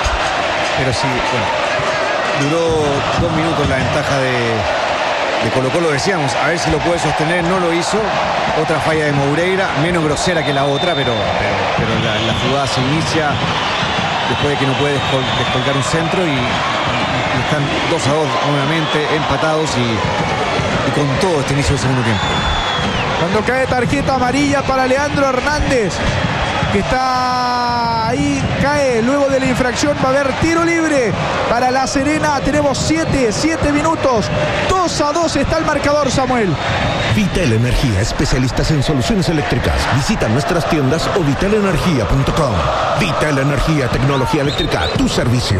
[SPEAKER 3] Pero sí, bueno, duró dos minutos la ventaja de, de Colo Colo, decíamos, a ver si lo puede sostener, no lo hizo. Otra falla de Maureira, menos grosera que la otra, pero, pero, pero la, la jugada se inicia después de que no puede descol, descolgar un centro y, y, y están dos a dos nuevamente empatados y, y con todo este inicio del segundo tiempo.
[SPEAKER 1] Cuando cae tarjeta amarilla para Leandro Hernández, que está ahí, cae luego de la infracción, va a haber tiro libre para La Serena. Tenemos siete, siete minutos, dos a dos está el marcador, Samuel.
[SPEAKER 8] Vital Energía, especialistas en soluciones eléctricas. Visita nuestras tiendas o vital energía punto com. Vital Energía, tecnología eléctrica, tu servicio.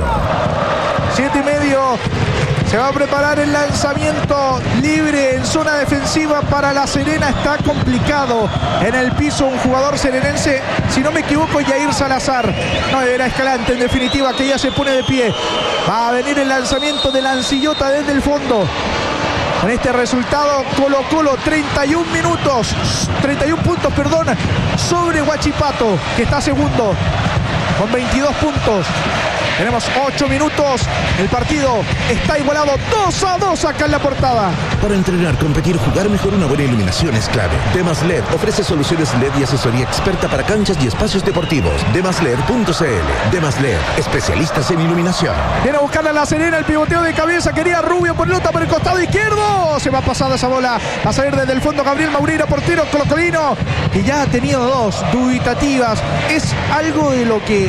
[SPEAKER 1] Siete y medio. Se va a preparar el lanzamiento libre en zona defensiva para La Serena. Está complicado en el piso un jugador serenense, si no me equivoco, Yair Salazar. No, era Escalante en definitiva, que ya se pone de pie. Va a venir el lanzamiento de Lancillota desde el fondo. Con este resultado, Colo Colo treinta y un minutos, treinta y un puntos, perdón, sobre Huachipato, que está segundo con veintidós puntos. Tenemos ocho minutos. El partido está igualado dos a dos acá en la portada.
[SPEAKER 8] Para entrenar, competir, jugar mejor, una buena iluminación es clave. Demas L E D ofrece soluciones L E D y asesoría experta para canchas y espacios deportivos. demas led punto c l. Demas L E D, especialistas en iluminación.
[SPEAKER 1] Viene a buscar a La Serena, el pivoteo de cabeza. Quería Rubio por nota por el costado izquierdo. Se va pasada esa bola. Va a salir desde el fondo Gabriel Maureira, portero colocolino, que ya ha tenido dos dubitativas. Es algo de lo que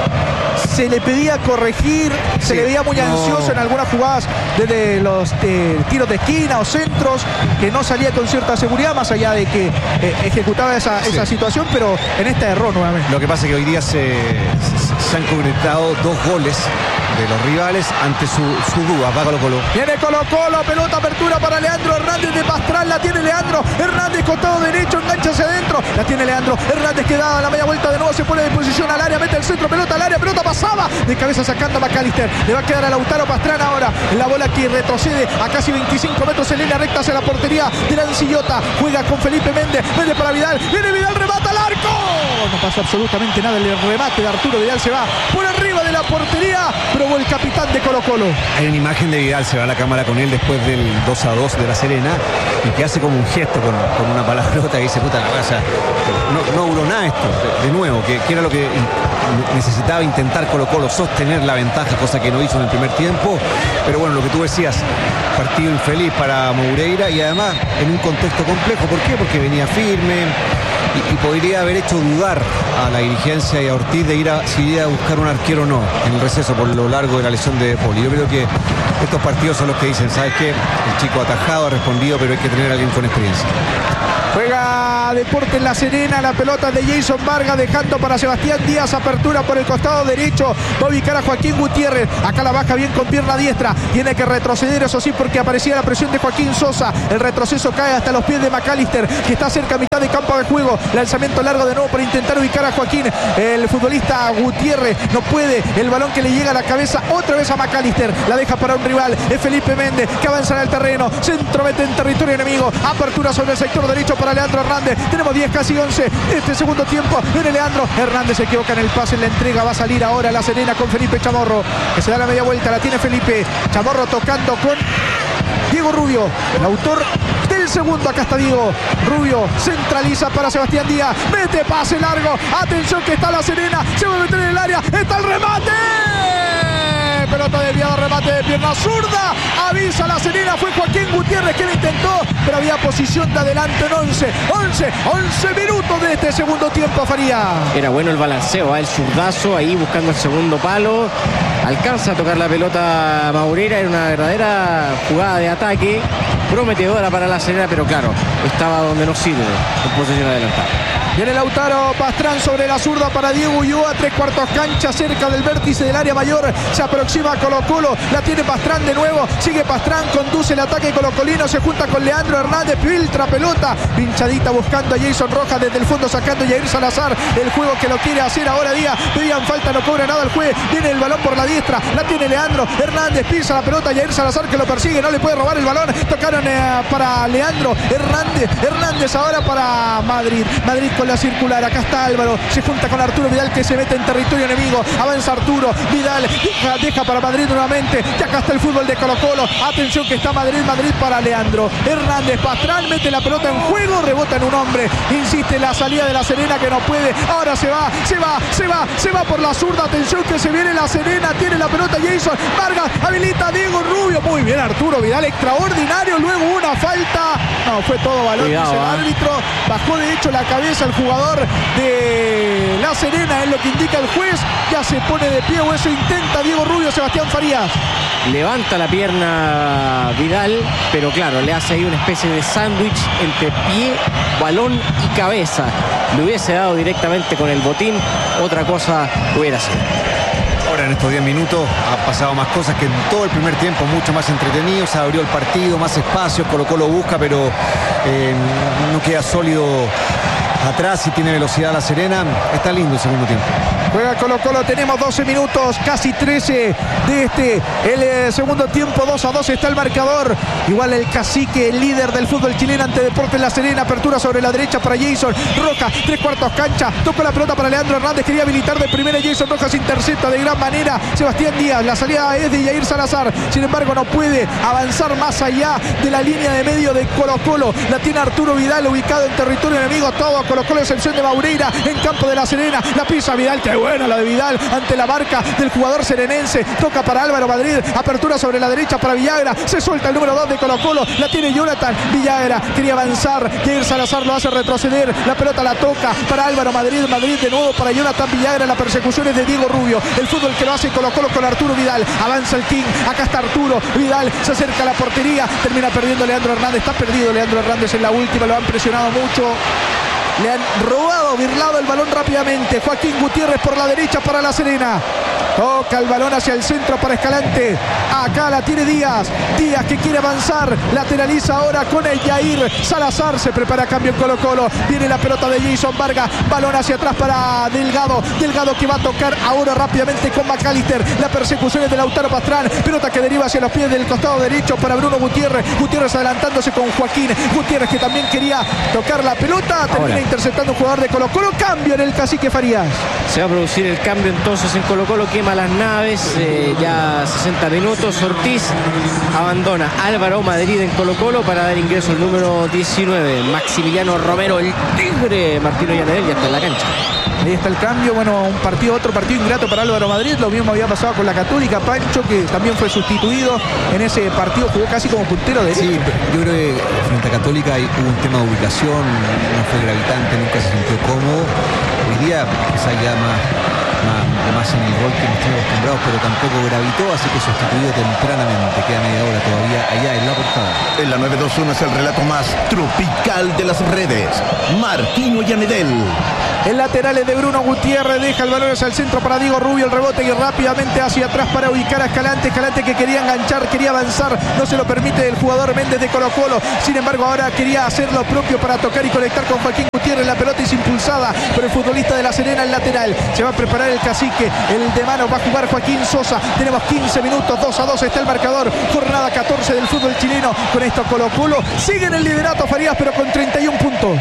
[SPEAKER 1] se le pedía corregir, se sí, le veía muy ansioso no. en algunas jugadas desde los eh, tiros de esquina o centros, que no salía con cierta seguridad, más allá de que eh, ejecutaba esa, sí. esa situación, pero en esta erró nuevamente.
[SPEAKER 3] Lo que pasa es que hoy día se, se, se han concretado dos goles de los rivales ante su, su duda. Va Colo Colo.
[SPEAKER 1] Viene Colo Colo, pelota, apertura para Leandro Hernández de Pastrán, la tiene Leandro Hernández, costado derecho, engancha hacia adentro, la tiene Leandro Hernández, queda a la media vuelta de nuevo, se pone de posición al área, mete el centro, pelota al área, pelota para pasaba de cabeza sacando a McAllister. Le va a quedar a Lautaro Pastrana ahora. La bola que retrocede a casi veinticinco metros en línea recta hacia la portería de Lancillota. Juega con Felipe Méndez. Méndez para Vidal. Viene Vidal, remata al arco. No pasa absolutamente nada. El remate de Arturo Vidal se va por arriba de la portería. Probó el capitán de Colo Colo.
[SPEAKER 3] Hay una imagen de Vidal, se va a la cámara con él después del dos a dos de La Serena y que hace como un gesto con, con una palabrota que dice, puta la casa, no, no duró nada esto, de, de nuevo, que, que era lo que necesitaba intentar Colo Colo, sostener la ventaja, cosa que no hizo en el primer tiempo. Pero bueno, lo que tú decías, partido infeliz para Moreira y además en un contexto complejo. ¿Por qué? Porque venía firme y, y podría haber hecho dudar a la dirigencia y a Ortiz de ir a, si ir a buscar un arquero o no en el receso por lo largo de la lesión de Poli. Yo creo que estos partidos son los que dicen, ¿sabes qué? El chico atajado ha respondido, pero hay que tener a alguien con experiencia.
[SPEAKER 1] Juega Deportes La Serena, la pelota de Jason Vargas dejando para Sebastián Díaz, apertura por el costado derecho, va a ubicar a Joaquín Gutiérrez, acá la baja bien con pierna diestra, tiene que retroceder, eso sí, porque aparecía la presión de Joaquín Sosa, el retroceso cae hasta los pies de McAllister, que está cerca a mitad de campo de juego, lanzamiento largo de nuevo para intentar ubicar a Joaquín, el futbolista Gutiérrez no puede, el balón que le llega a la cabeza otra vez a McAllister, la deja para un rival, es Felipe Méndez, que avanza en el terreno, centro mete en territorio enemigo, apertura sobre el sector derecho para Leandro Hernández, tenemos diez, casi once, este segundo tiempo, viene Leandro Hernández, se equivoca en el pase, en la entrega, va a salir ahora La Serena con Felipe Chamorro, que se da la media vuelta, la tiene Felipe Chamorro tocando con Diego Rubio, el autor del segundo, acá está Diego Rubio, centraliza para Sebastián Díaz, mete pase largo, atención que está La Serena, se va a meter en el área, está el remate, pelota desviada, remate de pierna zurda, avisa La Serena, fue Joaquín Gutiérrez que lo intentó, pero había posición de adelante en once, once, once minutos de este segundo tiempo, Faría.
[SPEAKER 2] Era bueno el balanceo, ¿eh? El zurdazo ahí buscando el segundo palo, alcanza a tocar la pelota Moreira, era una verdadera jugada de ataque, prometedora para La Serena, pero claro, estaba donde no sirve, en posesión adelantada.
[SPEAKER 1] Viene Lautaro Pastrán sobre la zurda para Diego Ulloa, tres cuartos cancha cerca del vértice del área mayor, se aproxima a Colo Colo, la tiene Pastrán de nuevo, sigue Pastrán, conduce el ataque colocolino, se junta con Leandro Hernández, filtra pelota, pinchadita buscando a Jason Rojas desde el fondo sacando a Jair Salazar, el juego que lo quiere hacer ahora Díaz, pedían falta, no cobra nada el juez, viene el balón por la diestra, la tiene Leandro Hernández, pisa la pelota, Jair Salazar que lo persigue, no le puede robar el balón, tocaron eh, para Leandro Hernández, Hernández ahora para Madrid, Madrid con la circular, acá está Álvaro, se junta con Arturo Vidal que se mete en territorio enemigo, avanza Arturo Vidal, deja, deja para Madrid nuevamente, y acá está el fútbol de Colo Colo, atención que está Madrid, Madrid para Leandro Hernández, Pastrán mete la pelota en juego, rebota en un hombre, insiste la salida de La Serena que no puede, ahora se va, se va, se va, se va por la zurda, atención que se viene La Serena, tiene la pelota Jason Vargas, habilita a Diego Rubio, muy bien Arturo Vidal, extraordinario, luego una falta, no, fue todo balón,
[SPEAKER 2] Cuidado,
[SPEAKER 1] dice el
[SPEAKER 2] ¿eh?
[SPEAKER 1] árbitro, bajó de hecho la cabeza el jugador de La Serena, es lo que indica el juez, ya se pone de pie o eso intenta Diego Rubio, Sebastián Farías.
[SPEAKER 2] Levanta la pierna Vidal, pero claro, le hace ahí una especie de sándwich entre pie, balón y cabeza. Le hubiese dado directamente con el botín, otra cosa hubiera sido.
[SPEAKER 3] Ahora en estos diez minutos ha pasado más cosas que en todo el primer tiempo, mucho más entretenido, se abrió el partido, más espacios, Colo Colo busca, pero eh, no queda sólido atrás y tiene velocidad La Serena. Está lindo el segundo tiempo.
[SPEAKER 1] Juega Colo Colo, tenemos doce minutos, casi trece de este, el eh, segundo tiempo, dos a dos está el marcador. Igual el cacique, el líder del fútbol chileno ante Deportes La Serena, apertura sobre la derecha para Jason Rojas, tres cuartos cancha, toca la pelota para Leandro Hernández, quería habilitar de primera, Jason Rojas intercepta de gran manera, Sebastián Díaz, la salida es de Jair Salazar, sin embargo no puede avanzar más allá de la línea de medio de Colo Colo, la tiene Arturo Vidal ubicado en territorio enemigo, todo a Colo Colo excepción de Moreira en campo de La Serena, la pisa Vidal, qué buena la de Vidal ante la marca del jugador serenense, toca para Álvaro Madrid, apertura sobre la derecha para Villagra, se suelta el número dos de Colo Colo, la tiene Jonathan Villagra, quería avanzar, Jair Salazar lo hace retroceder, la pelota la toca para Álvaro Madrid, Madrid de nuevo para Jonathan Villagra, la persecución es de Diego Rubio, el fútbol que lo hace Colo Colo con Arturo Vidal, avanza el King, acá está Arturo Vidal, se acerca a la portería, termina perdiendo Leandro Hernández, está perdido Leandro Hernández en la última, lo han presionado mucho. Le han robado, birlado el balón rápidamente. Joaquín Gutiérrez por la derecha para La Serena. Toca el balón hacia el centro para Escalante. Acá la tiene Díaz. Díaz que quiere avanzar. Lateraliza ahora con el Jair Salazar. Se prepara cambio en Colo Colo. Viene la pelota de Jason Vargas. Balón hacia atrás para Delgado. Delgado que va a tocar ahora rápidamente con McAllister. La persecución es de Lautaro Pastrán. Pelota que deriva hacia los pies del costado derecho para Bruno Gutiérrez. Gutiérrez adelantándose con Joaquín. Gutiérrez que también quería tocar la pelota. Termina ahora interceptando un jugador de Colo Colo. Cambio en el Cacique Farías.
[SPEAKER 2] Se va a producir el cambio entonces en Colo Colo. Quema las naves. Eh, ya sesenta minutos. Ortiz abandona Álvaro Madrid en Colo Colo para dar ingreso al número diecinueve. Maximiliano Romero, el Tigre. Martino Llanedel ya está en la cancha.
[SPEAKER 1] Ahí está el cambio, bueno, un partido, otro partido ingrato para Álvaro Madrid. Lo mismo había pasado con la Católica. Pancho, que también fue sustituido en ese partido, jugó casi como puntero derecho.
[SPEAKER 3] Sí, yo creo que frente a Católica hay, hubo un tema de ubicación, no fue gravitante, nunca se sintió cómodo. Hoy día quizás ya más, más, más en el gol que nos tiene acostumbrados, pero tampoco gravitó, así que sustituido tempranamente. Queda media hora todavía allá en la portada.
[SPEAKER 8] En la nueve dos uno es el relato más tropical de las redes. Martino Llanedel.
[SPEAKER 1] El lateral es de Bruno Gutiérrez, deja el balón hacia el centro para Diego Rubio, el rebote y rápidamente hacia atrás para ubicar a Escalante. Escalante que quería enganchar, quería avanzar, no se lo permite el jugador Méndez de Colo Colo. Sin embargo, ahora quería hacer lo propio para tocar y conectar con Joaquín Gutiérrez. La pelota es impulsada por el futbolista de La Serena, el lateral. Se va a preparar el Cacique, el de mano va a jugar Joaquín Sosa. Tenemos quince minutos, dos a dos está el marcador. Jornada catorce del fútbol chileno. Con esto Colo Colo sigue en el liderato Farías, pero con treinta y un puntos.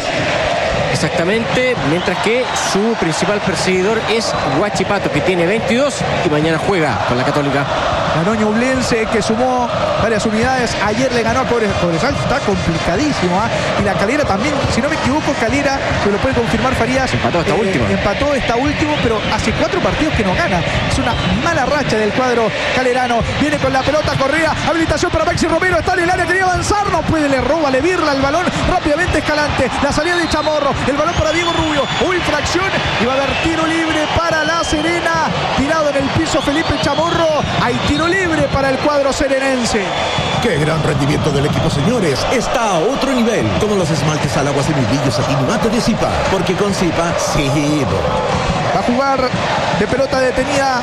[SPEAKER 2] Exactamente, mientras que su principal perseguidor es Huachipato, que tiene veintidós y mañana juega con la Católica.
[SPEAKER 1] Ganó Ñublense, que sumó varias unidades. Ayer le ganó a Cobresal, está complicadísimo. ¿eh? Y la Calera también, si no me equivoco, Calera, que lo puede confirmar Farías.
[SPEAKER 2] Empató esta
[SPEAKER 1] eh,
[SPEAKER 2] última.
[SPEAKER 1] Empató esta último, pero hace cuatro partidos que no gana. Es una mala racha del cuadro calerano. Viene con la pelota, Correa, habilitación para Maxi Romero, está en el área, quería avanzar, no puede, le roba, le virla el balón. Rápidamente Escalante, la salida de Chamorro, el balón para Diego Rubio, uy, infracción, y va a haber tiro libre para La Serena. Tirado en el piso Felipe Chamorro, hay tiro libre para el cuadro serenense.
[SPEAKER 8] ¡Qué gran rendimiento del equipo, señores! Está a otro nivel, como los esmaltes al agua semilillos atinato de Zipa, porque con Zipa, sí.
[SPEAKER 1] Va a jugar de pelota detenida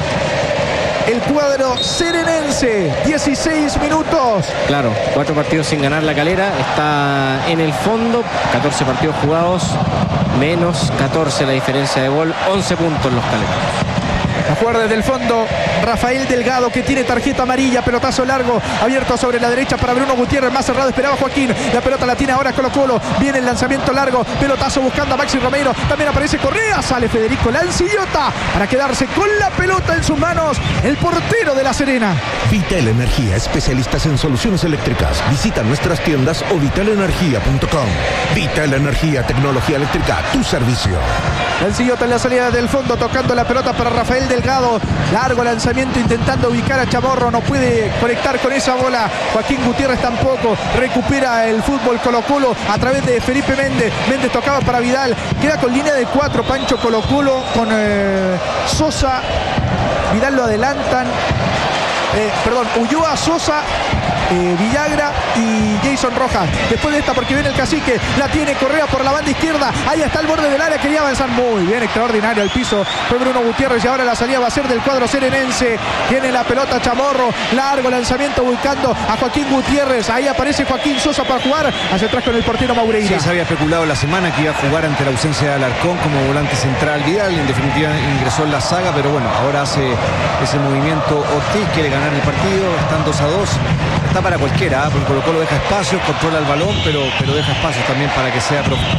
[SPEAKER 1] el cuadro serenense, dieciséis minutos.
[SPEAKER 2] Claro, cuatro partidos sin ganar la Calera, está en el fondo, catorce partidos jugados, menos catorce la diferencia de gol, once puntos los caleranos.
[SPEAKER 1] A jugar desde el fondo Rafael Delgado, que tiene tarjeta amarilla, pelotazo largo, abierto sobre la derecha para Bruno Gutiérrez, más cerrado esperaba Joaquín, la pelota la tiene ahora Colo Colo, viene el lanzamiento largo, pelotazo buscando a Maxi Romero, también aparece Correa, sale Federico Lancillota para quedarse con la pelota en sus manos, el portero de La Serena.
[SPEAKER 8] Vital Energía, especialistas en soluciones eléctricas. Visita nuestras tiendas o vital energía punto com. Vital Energía, tecnología eléctrica, tu servicio.
[SPEAKER 1] Lancillota en la salida del fondo, tocando la pelota para Rafael Delgado, largo lanzamiento intentando ubicar a Chamorro, no puede conectar con esa bola. Joaquín Gutiérrez tampoco, recupera el fútbol Colo Colo a través de Felipe Méndez. Méndez tocaba para Vidal, queda con línea de cuatro Pancho Colo Colo con eh, Sosa, Vidal lo adelantan, eh, perdón, Ulloa, Sosa, Eh, Villagra y Jason Rojas. Después de esta, porque viene el Cacique, la tiene Correa por la banda izquierda, ahí está el borde del área, quería avanzar muy bien, extraordinario al piso, fue Bruno Gutiérrez y ahora la salida va a ser del cuadro serenense. Tiene la pelota Chamorro, largo lanzamiento buscando a Joaquín Gutiérrez, ahí aparece Joaquín Sosa para jugar hacia atrás con el portero Maureira.
[SPEAKER 3] Sí, se había especulado la semana que iba a jugar ante la ausencia de Alarcón como volante central Vidal, en definitiva ingresó en la saga, pero bueno, ahora hace ese movimiento Ortiz, quiere ganar el partido, están dos a dos. Está para cualquiera, ¿eh? Porque Colo Colo deja espacios, controla el balón, pero, pero deja espacios también para que sea profundo.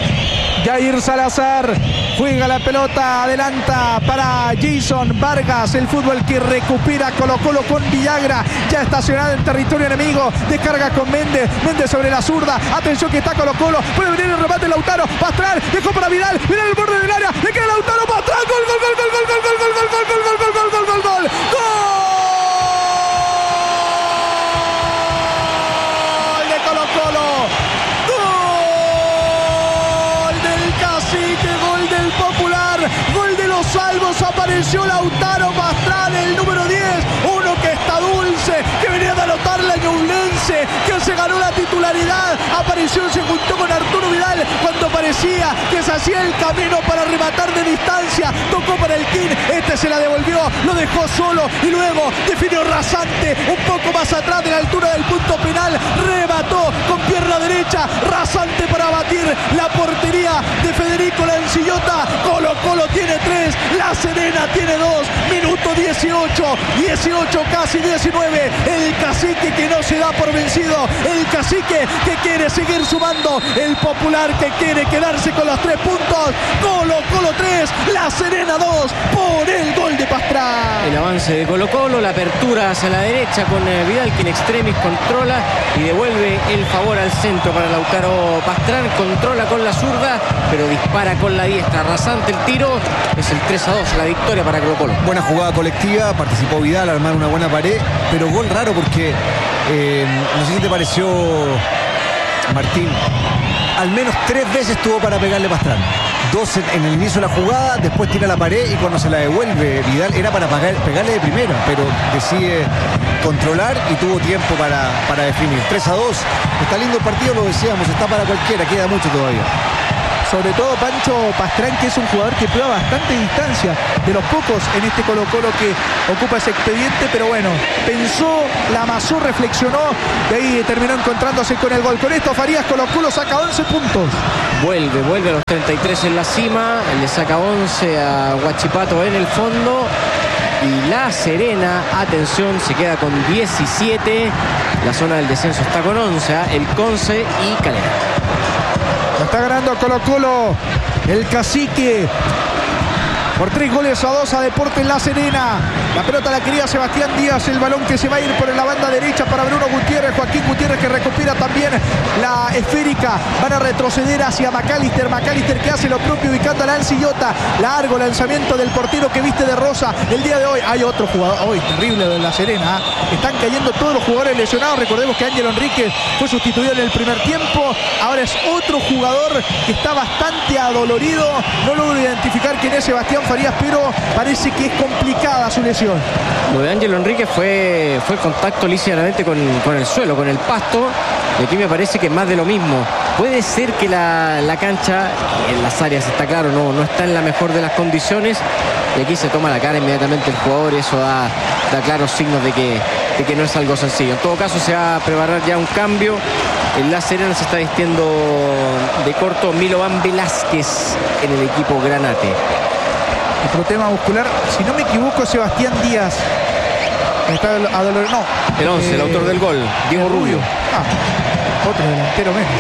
[SPEAKER 1] Jair Salazar juega la pelota, adelanta para Jason Vargas, el fútbol que recupera Colo Colo con Villagra, ya estacionado en territorio enemigo, descarga con Méndez, Méndez sobre la zurda, atención que está Colo Colo, puede venir el remate Lautaro, Pastrán, dejó para Vidal, viene el borde del área, le queda Lautaro, Pastrán, gol, gol, gol, gol, gol, gol, gol, gol, gol, gol, gol, gol, gol, gol, gol, gol, gol. Salvos, apareció Lautaro Pastrán, el número diez, uno que está dulce, que venía de anotar la Ñublense, que se ganó la titularidad, apareció, se juntó con Arturo Vidal cuando parecía parecía que se hacía el camino para rematar de distancia. Tocó para el King, este se la devolvió, lo dejó solo y luego definió rasante, un poco más atrás de la altura del punto penal. Remató con pierna derecha, rasante para batir la portería de Federico Lancillota. Colo Colo tiene tres, La Serena tiene dos. Minuto dieciocho, dieciocho, casi diecinueve. El Cacique que no se da por vencido, el Cacique que quiere seguir sumando, el Popular que quiere quedarse con los tres puntos. Colo Colo tres, La Serena dos, por el gol de Pastrán.
[SPEAKER 2] El avance de Colo Colo, la apertura hacia la derecha con eh, Vidal, que en extremis controla y devuelve el favor al centro para Lautaro Pastrán. Controla con la zurda, pero dispara con la diestra. Rasante el tiro, es el tres a dos, la victoria para Colo Colo.
[SPEAKER 3] Buena jugada colectiva, participó Vidal a armar una buena pared, pero gol raro porque eh, no sé si te pareció, Martín, al menos tres veces tuvo para pegarle Pastrán. Dos en el inicio de la jugada, después tira la pared y cuando se la devuelve Vidal era para pagar, pegarle de primera, pero decide controlar y tuvo tiempo para, para definir. tres a dos, está lindo el partido, lo decíamos, está para cualquiera, queda mucho todavía.
[SPEAKER 1] Sobre todo Pancho Pastrán, que es un jugador que prueba bastante distancia, de los pocos en este Colo Colo que ocupa ese expediente, pero bueno, pensó, la amasó, reflexionó, y ahí terminó encontrándose con el gol. Con esto Farías Colo Colo saca once puntos.
[SPEAKER 2] Vuelve, vuelve a los treinta y tres en la cima, le saca once a Huachipato en el fondo. Y La Serena, atención, se queda con diecisiete. La zona del descenso está con once, ¿eh? El Conce y Calera.
[SPEAKER 1] Lo está ganando Colo Colo, el Cacique, por tres goles a dos a Deportes La Serena. La pelota la quería Sebastián Díaz, el balón que se va a ir por la banda derecha para Bruno Gutiérrez. Joaquín Gutiérrez que recupera también la esférica. Van a retroceder hacia Macalister. Macalister que hace lo propio ubicando a Lancillota. Largo lanzamiento del portero que viste de rosa el día de hoy. Hay otro jugador, hoy terrible de La Serena. ¿eh? Están cayendo todos los jugadores lesionados. Recordemos que Ángelo Enríquez fue sustituido en el primer tiempo. Ahora es otro jugador que está bastante adolorido. No logro identificar quién es Sebastián Farías, pero parece que es complicada su lesión.
[SPEAKER 2] Lo de Ángelo Enríquez fue, fue el contacto lícitamente con, con el suelo, con el pasto. Y aquí me parece que es más de lo mismo. Puede ser que la, la cancha, en las áreas está claro, no, no está en la mejor de las condiciones. Y aquí se toma la cara inmediatamente el jugador y eso da, da claros signos de que, de que no es algo sencillo. En todo caso se va a preparar ya un cambio. En La Serena se está vistiendo de corto Milovan Velázquez en el equipo Granate.
[SPEAKER 1] Otro tema muscular, si no me equivoco, Sebastián Díaz está a dolor, no.
[SPEAKER 2] El once, eh, el autor del gol, Diego Rubio.
[SPEAKER 1] Ah, otro delantero menos.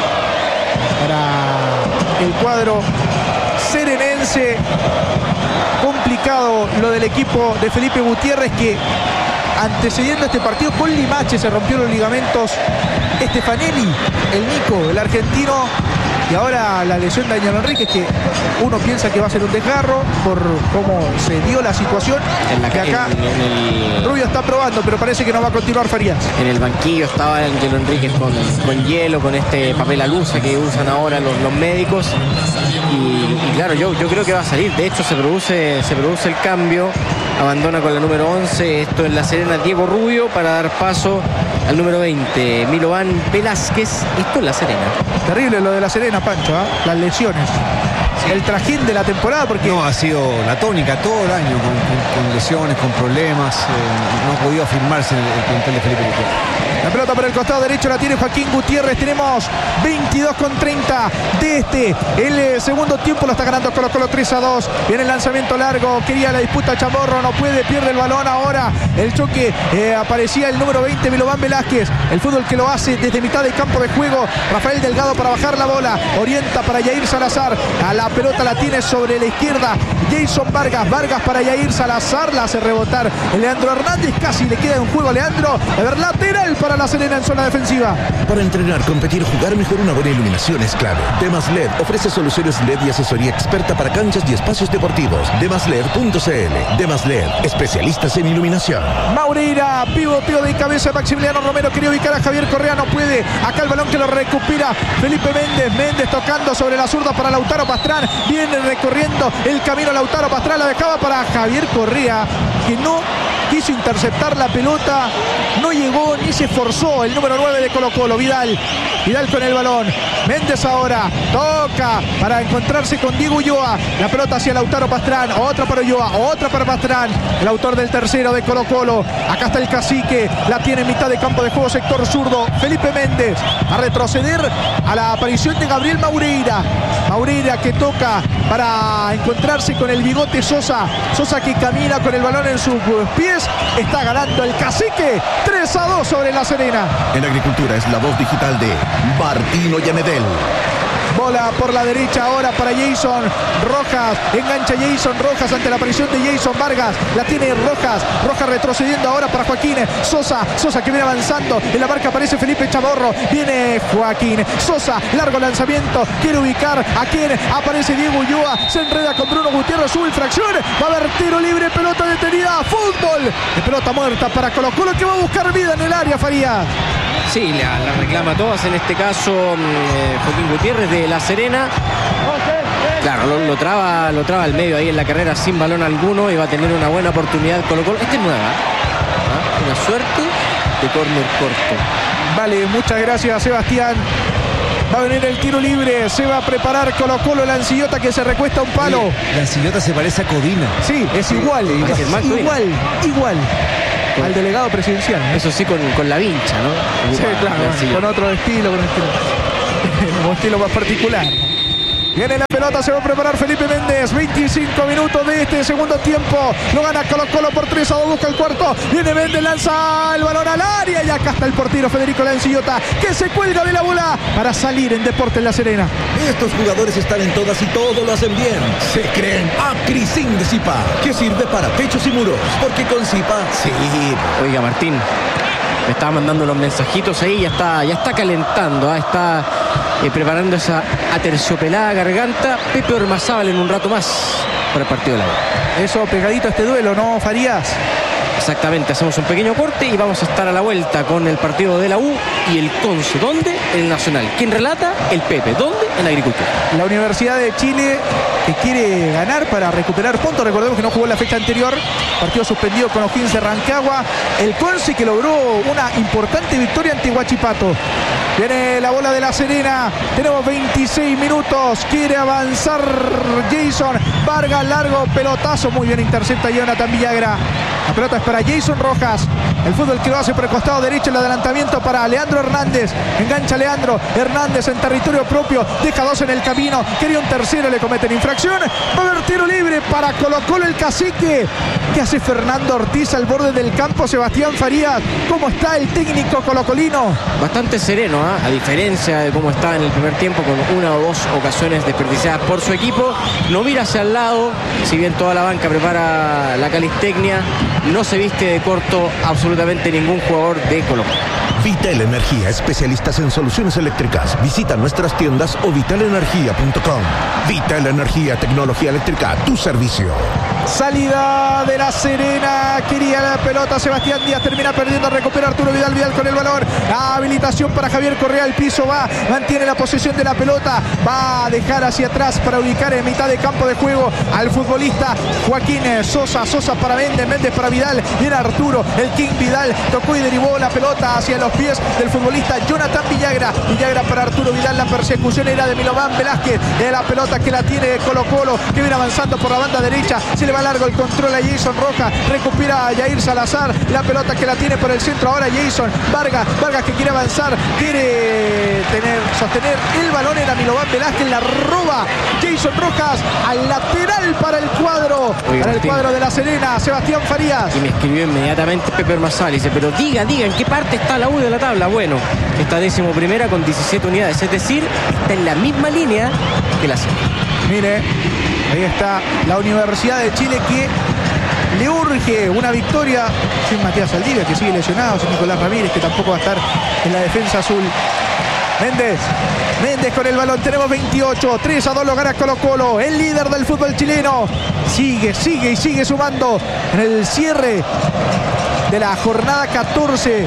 [SPEAKER 1] Para el cuadro serenense, complicado lo del equipo de Felipe Gutiérrez, que antecediendo este partido con Limache se rompió los ligamentos Stefanelli, el Nico, el argentino. Y ahora la lesión de Ángelo Enríquez, que uno piensa que va a ser un desgarro por cómo se dio la situación.
[SPEAKER 2] En la
[SPEAKER 1] que acá
[SPEAKER 2] en, en el...
[SPEAKER 1] Rubio está probando, pero parece que no va a continuar Farías.
[SPEAKER 2] En el banquillo estaba Ángelo Enríquez con, con hielo, con este papel alusa que usan ahora los, los médicos. Y, y claro, yo, yo creo que va a salir. De hecho, se produce, se produce el cambio. Abandona con la número once. Esto en La Serena, Diego Rubio, para dar paso al número veinte, Milovan Velázquez. Esto en La Serena.
[SPEAKER 1] Terrible lo de La Serena, Pancho, ¿eh? Las lesiones. Sí. El trajín de la temporada, porque...
[SPEAKER 3] No, ha sido la tónica todo el año, con, con, con lesiones, con problemas. Eh, no ha podido afirmarse en el, el plantel de Felipe Gutiérrez.
[SPEAKER 1] La pelota por el costado derecho la tiene Joaquín Gutiérrez. Tenemos veintidós con treinta de este. El eh, segundo tiempo lo está ganando Colo Colo tres a dos. Viene el lanzamiento largo. Quería la disputa Chamorro. No puede. Pierde el balón ahora. El choque. Eh, aparecía el número veinte, Milovan Velázquez. El fútbol que lo hace desde mitad del campo de juego. Rafael Delgado para bajar la bola. Orienta para Yair Salazar. A la pelota la tiene sobre la izquierda Jason Vargas. Vargas para Yair Salazar. La hace rebotar Leandro Hernández. Casi le queda en juego a Leandro. A ver, lateral para La Serena en zona defensiva.
[SPEAKER 8] Para entrenar, competir, jugar mejor, una buena iluminación es clave. Demas L E D ofrece soluciones L E D y asesoría experta para canchas y espacios deportivos. demas led punto c l. Demas L E D, especialistas en iluminación.
[SPEAKER 1] Maureira, pivoteo de cabeza. Maximiliano Romero quería ubicar a Javier Correa, no puede. Acá el balón que lo recupera Felipe Méndez. Méndez tocando sobre la zurda para Lautaro Pastrán. Viene recorriendo el camino Lautaro Pastrán. La dejaba para Javier Correa, que no quiso interceptar la pelota, no llegó ni se esforzó el número nueve de Colo Colo. Vidal Vidal con el balón. Méndez ahora toca para encontrarse con Diego Ulloa. La pelota hacia Lautaro Pastrán. Otra para Ulloa, otra para Pastrán. El autor del tercero de Colo Colo. Acá está el cacique. La tiene en mitad de campo de juego, sector zurdo. Felipe Méndez. A retroceder a la aparición de Gabriel Maureira. Maureira que toca para encontrarse con el bigote Sosa. Sosa que camina con el balón en sus pies. Está ganando el cacique. tres a dos sobre La Serena.
[SPEAKER 8] En Agricultura es la voz digital de Martino Yamedel.
[SPEAKER 1] Bola por la derecha ahora para Jason Rojas. Engancha Jason Rojas ante la aparición de Jason Vargas. La tiene Rojas. Rojas retrocediendo ahora para Joaquín Sosa. Sosa que viene avanzando. En la marca aparece Felipe Chamorro. Viene Joaquín Sosa. Largo lanzamiento. Quiere ubicar a quien aparece Diego Ulloa. Se enreda con Bruno Gutiérrez. Sube infracción. Va a haber tiro libre. Pelota detenida. Fútbol. De pelota muerta para Colo Colo que va a buscar vida en el área, Farías.
[SPEAKER 2] Sí, la, la reclama todas, en este caso eh, Joaquín Gutiérrez de La Serena. Claro, lo, lo traba lo traba al medio ahí en la carrera sin balón alguno y va a tener una buena oportunidad Colo Colo. Esta es nueva, ¿ah? Una suerte de córner corto.
[SPEAKER 1] Vale, muchas gracias, Sebastián. Va a venir el tiro libre, se va a preparar Colo Colo. La Ancillota que se recuesta a un palo.
[SPEAKER 3] Sí, la Ancillota se parece a Codina.
[SPEAKER 1] Sí, es igual,
[SPEAKER 2] parece
[SPEAKER 1] igual, igual, igual. Con, al delegado presidencial, ¿no?
[SPEAKER 2] Eso sí, con, con la vincha, ¿no?
[SPEAKER 1] Sí, claro, bueno, con otro estilo, con estilo, un estilo más particular. Viene la pelota, se va a preparar Felipe Méndez. veinticinco minutos de este segundo tiempo. Lo gana Colo Colo por tres a dos, busca el cuarto. Viene Méndez, lanza el balón al área. Y acá está el portero Federico Lancillota, que se cuelga de la bola para salir en Deportes La Serena.
[SPEAKER 8] Estos jugadores están en todas y todo lo hacen bien. Se creen Acrisin de Zipa, que sirve para techos y muros. Porque con Zipa, sí.
[SPEAKER 2] Oiga, Martín, me estaba mandando los mensajitos ahí. Ya está, ya está calentando, ¿eh? Está eh, preparando esa aterciopelada garganta. Pepe Ormazábal en un rato más para el partido de la U.
[SPEAKER 1] Eso pegadito a este duelo, ¿no, Farías?
[SPEAKER 2] Exactamente, hacemos un pequeño corte y vamos a estar a la vuelta con el partido de la U y el Conce. ¿Dónde? El Nacional. ¿Quién relata? El Pepe. ¿Dónde? En Agricultura.
[SPEAKER 1] La Universidad de Chile que quiere ganar para recuperar puntos. Recordemos que no jugó la fecha anterior. Partido suspendido con O'Higgins de Rancagua. El Conce que logró una importante victoria ante Huachipato. Viene la bola de La Serena. Tenemos veintiséis minutos. Quiere avanzar Jason Vargas. Largo pelotazo. Muy bien intercepta Jonathan Villagra. La pelota es para Jason Rojas. El fútbol que lo hace por el costado derecho. El adelantamiento para Leandro Hernández. Engancha Leandro Hernández en territorio propio. Deja dos en el camino. Quería un tercero. Le cometen infracción. Va a haber tiro libre para Colo Colo el cacique. ¿Qué hace Fernando Ortiz al borde del campo? Sebastián Farías. ¿Cómo está el técnico colocolino?
[SPEAKER 2] Bastante sereno, ¿eh? A diferencia de cómo está en el primer tiempo, con una o dos ocasiones desperdiciadas por su equipo. No mira hacia el lado. Si bien toda la banca prepara la calistecnia, no se viste de corto absolutamente ningún jugador de Colo Colo.
[SPEAKER 8] Vital Energía, especialistas en soluciones eléctricas. Visita nuestras tiendas o vital energía punto com. Vital Energía, tecnología eléctrica, tu servicio.
[SPEAKER 1] Salida de La Serena. Quería la pelota Sebastián Díaz. Termina perdiendo. Recupera Arturo Vidal. Vidal con el balón. La habilitación para Javier Correa. El piso va. Mantiene la posesión de la pelota. Va a dejar hacia atrás para ubicar en mitad de campo de juego al futbolista Joaquín Sosa. Sosa para Méndez. Méndez para Vidal. Viene Arturo. El King Vidal. Tocó y derivó la pelota hacia los pies del futbolista Jonathan Villagra. Villagra para Arturo Vidal. La persecución era de Milovan Velázquez. De la pelota que la tiene Colo Colo, que viene avanzando por la banda derecha. Se le va largo el control a Jason Rojas. Recupera a Jair Salazar. La pelota que la tiene por el centro ahora Jason Vargas. Vargas que quiere avanzar. Quiere tener, sostener el balón. Era Milovan Velázquez. La roba Jason Rojas al lateral para el cuadro. Oye, para Martín, el cuadro de La Serena. Sebastián Farías.
[SPEAKER 2] Y me escribió inmediatamente Pepe Ormazábal. Dice, pero diga, diga, ¿en qué parte está la U de la tabla? Bueno, está décimo primera con diecisiete unidades. Es decir, está en la misma línea que la Serena.
[SPEAKER 1] Mire, ahí está la Universidad de Chile que le urge una victoria sin Matías Saldivia, que sigue lesionado, sin Nicolás Ramírez, que tampoco va a estar en la defensa azul. Méndez, Méndez con el balón, tenemos veintiocho, tres a dos lo gana Colo Colo, el líder del fútbol chileno. Sigue, sigue y sigue sumando en el cierre de la jornada catorce.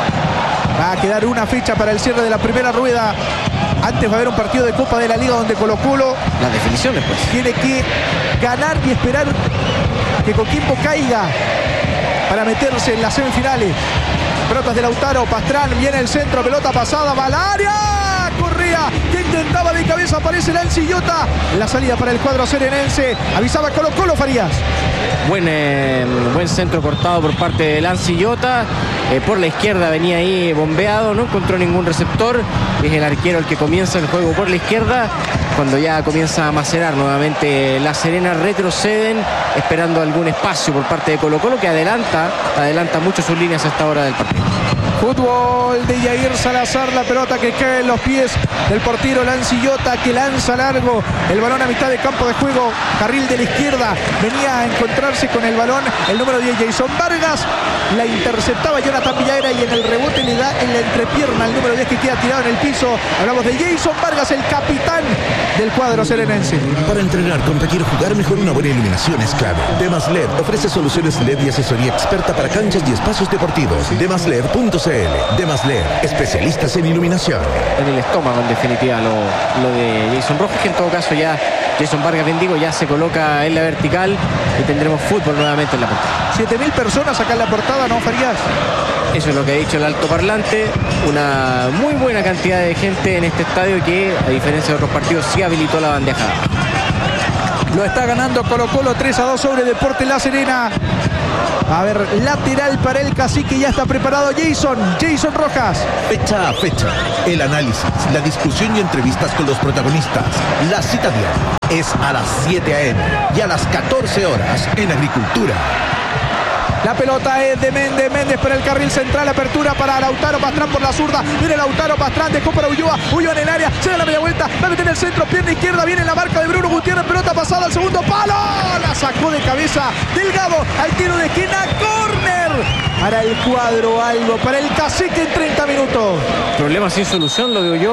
[SPEAKER 1] Va a quedar una fecha para el cierre de la primera rueda. Antes va a haber un partido de Copa de la Liga donde Colo Colo,
[SPEAKER 2] las definiciones, pues,
[SPEAKER 1] tiene que ganar y esperar que Coquimbo caiga para meterse en las semifinales. Pelotas de Lautaro, Pastrán, viene el centro, pelota pasada, va al área. Correa, que intentaba de cabeza, aparece Lancillota. La salida para el cuadro serenense. Avisaba Colo Colo, Farías.
[SPEAKER 2] Buen, eh, buen centro cortado por parte de Lancillota. Eh, por la izquierda venía ahí bombeado, no encontró ningún receptor. Es el arquero el que comienza el juego por la izquierda. Cuando ya comienza a macerar nuevamente La Serena, retroceden esperando algún espacio por parte de Colo Colo, que adelanta, adelanta mucho sus líneas a esta hora del partido.
[SPEAKER 1] Fútbol de Yair Salazar, la pelota que cae en los pies del portero Lancillota, que lanza largo el balón a mitad de campo de juego, carril de la izquierda. Venía a encontrarse con el balón el número diez, Jason Vargas. La interceptaba Jonathan Villagra y en el rebote le da en la entrepierna al número diez, que queda tirado en el piso. Hablamos de Jason Vargas, el capitán del cuadro serenense.
[SPEAKER 8] Para entrenar, competir, jugar mejor, una buena iluminación es clave. Demas L E D ofrece soluciones L E D y asesoría experta para canchas y espacios deportivos. demas led punto c l. Demas L E D, especialistas en iluminación.
[SPEAKER 2] En el estómago, en definitiva, lo, lo de Jason Rojas, que en todo caso ya Jason Vargas, bien digo, ya se coloca en la vertical y tendremos fútbol nuevamente en la portada.
[SPEAKER 1] siete mil personas acá en la portada, ¿no, Farías?
[SPEAKER 2] Eso es lo que ha dicho el altoparlante. Una muy buena cantidad de gente en este estadio que, a diferencia de otros partidos, sí habilitó la bandeja.
[SPEAKER 1] Lo está ganando Colo Colo tres a dos sobre Deportes La Serena. A ver, lateral para el Cacique, ya está preparado Jason, Jason Rojas.
[SPEAKER 8] Fecha a fecha, el análisis, la discusión y entrevistas con los protagonistas. La cita diaria es a las siete a eme y a las catorce horas en Agricultura.
[SPEAKER 1] La pelota es de Méndez, Méndez para el carril central, apertura para Lautaro Pastrán por la zurda, viene Lautaro Pastrán, dejó para Ulloa, Ulloa en el área, se da la media vuelta, va a meter el centro, pierna izquierda, viene la marca de Bruno Gutiérrez, pelota pasada al segundo palo, la sacó de cabeza Delgado, al tiro de esquina, córner para el cuadro algo, para el Cacique en treinta minutos.
[SPEAKER 2] Problema sin solución lo de Ulloa.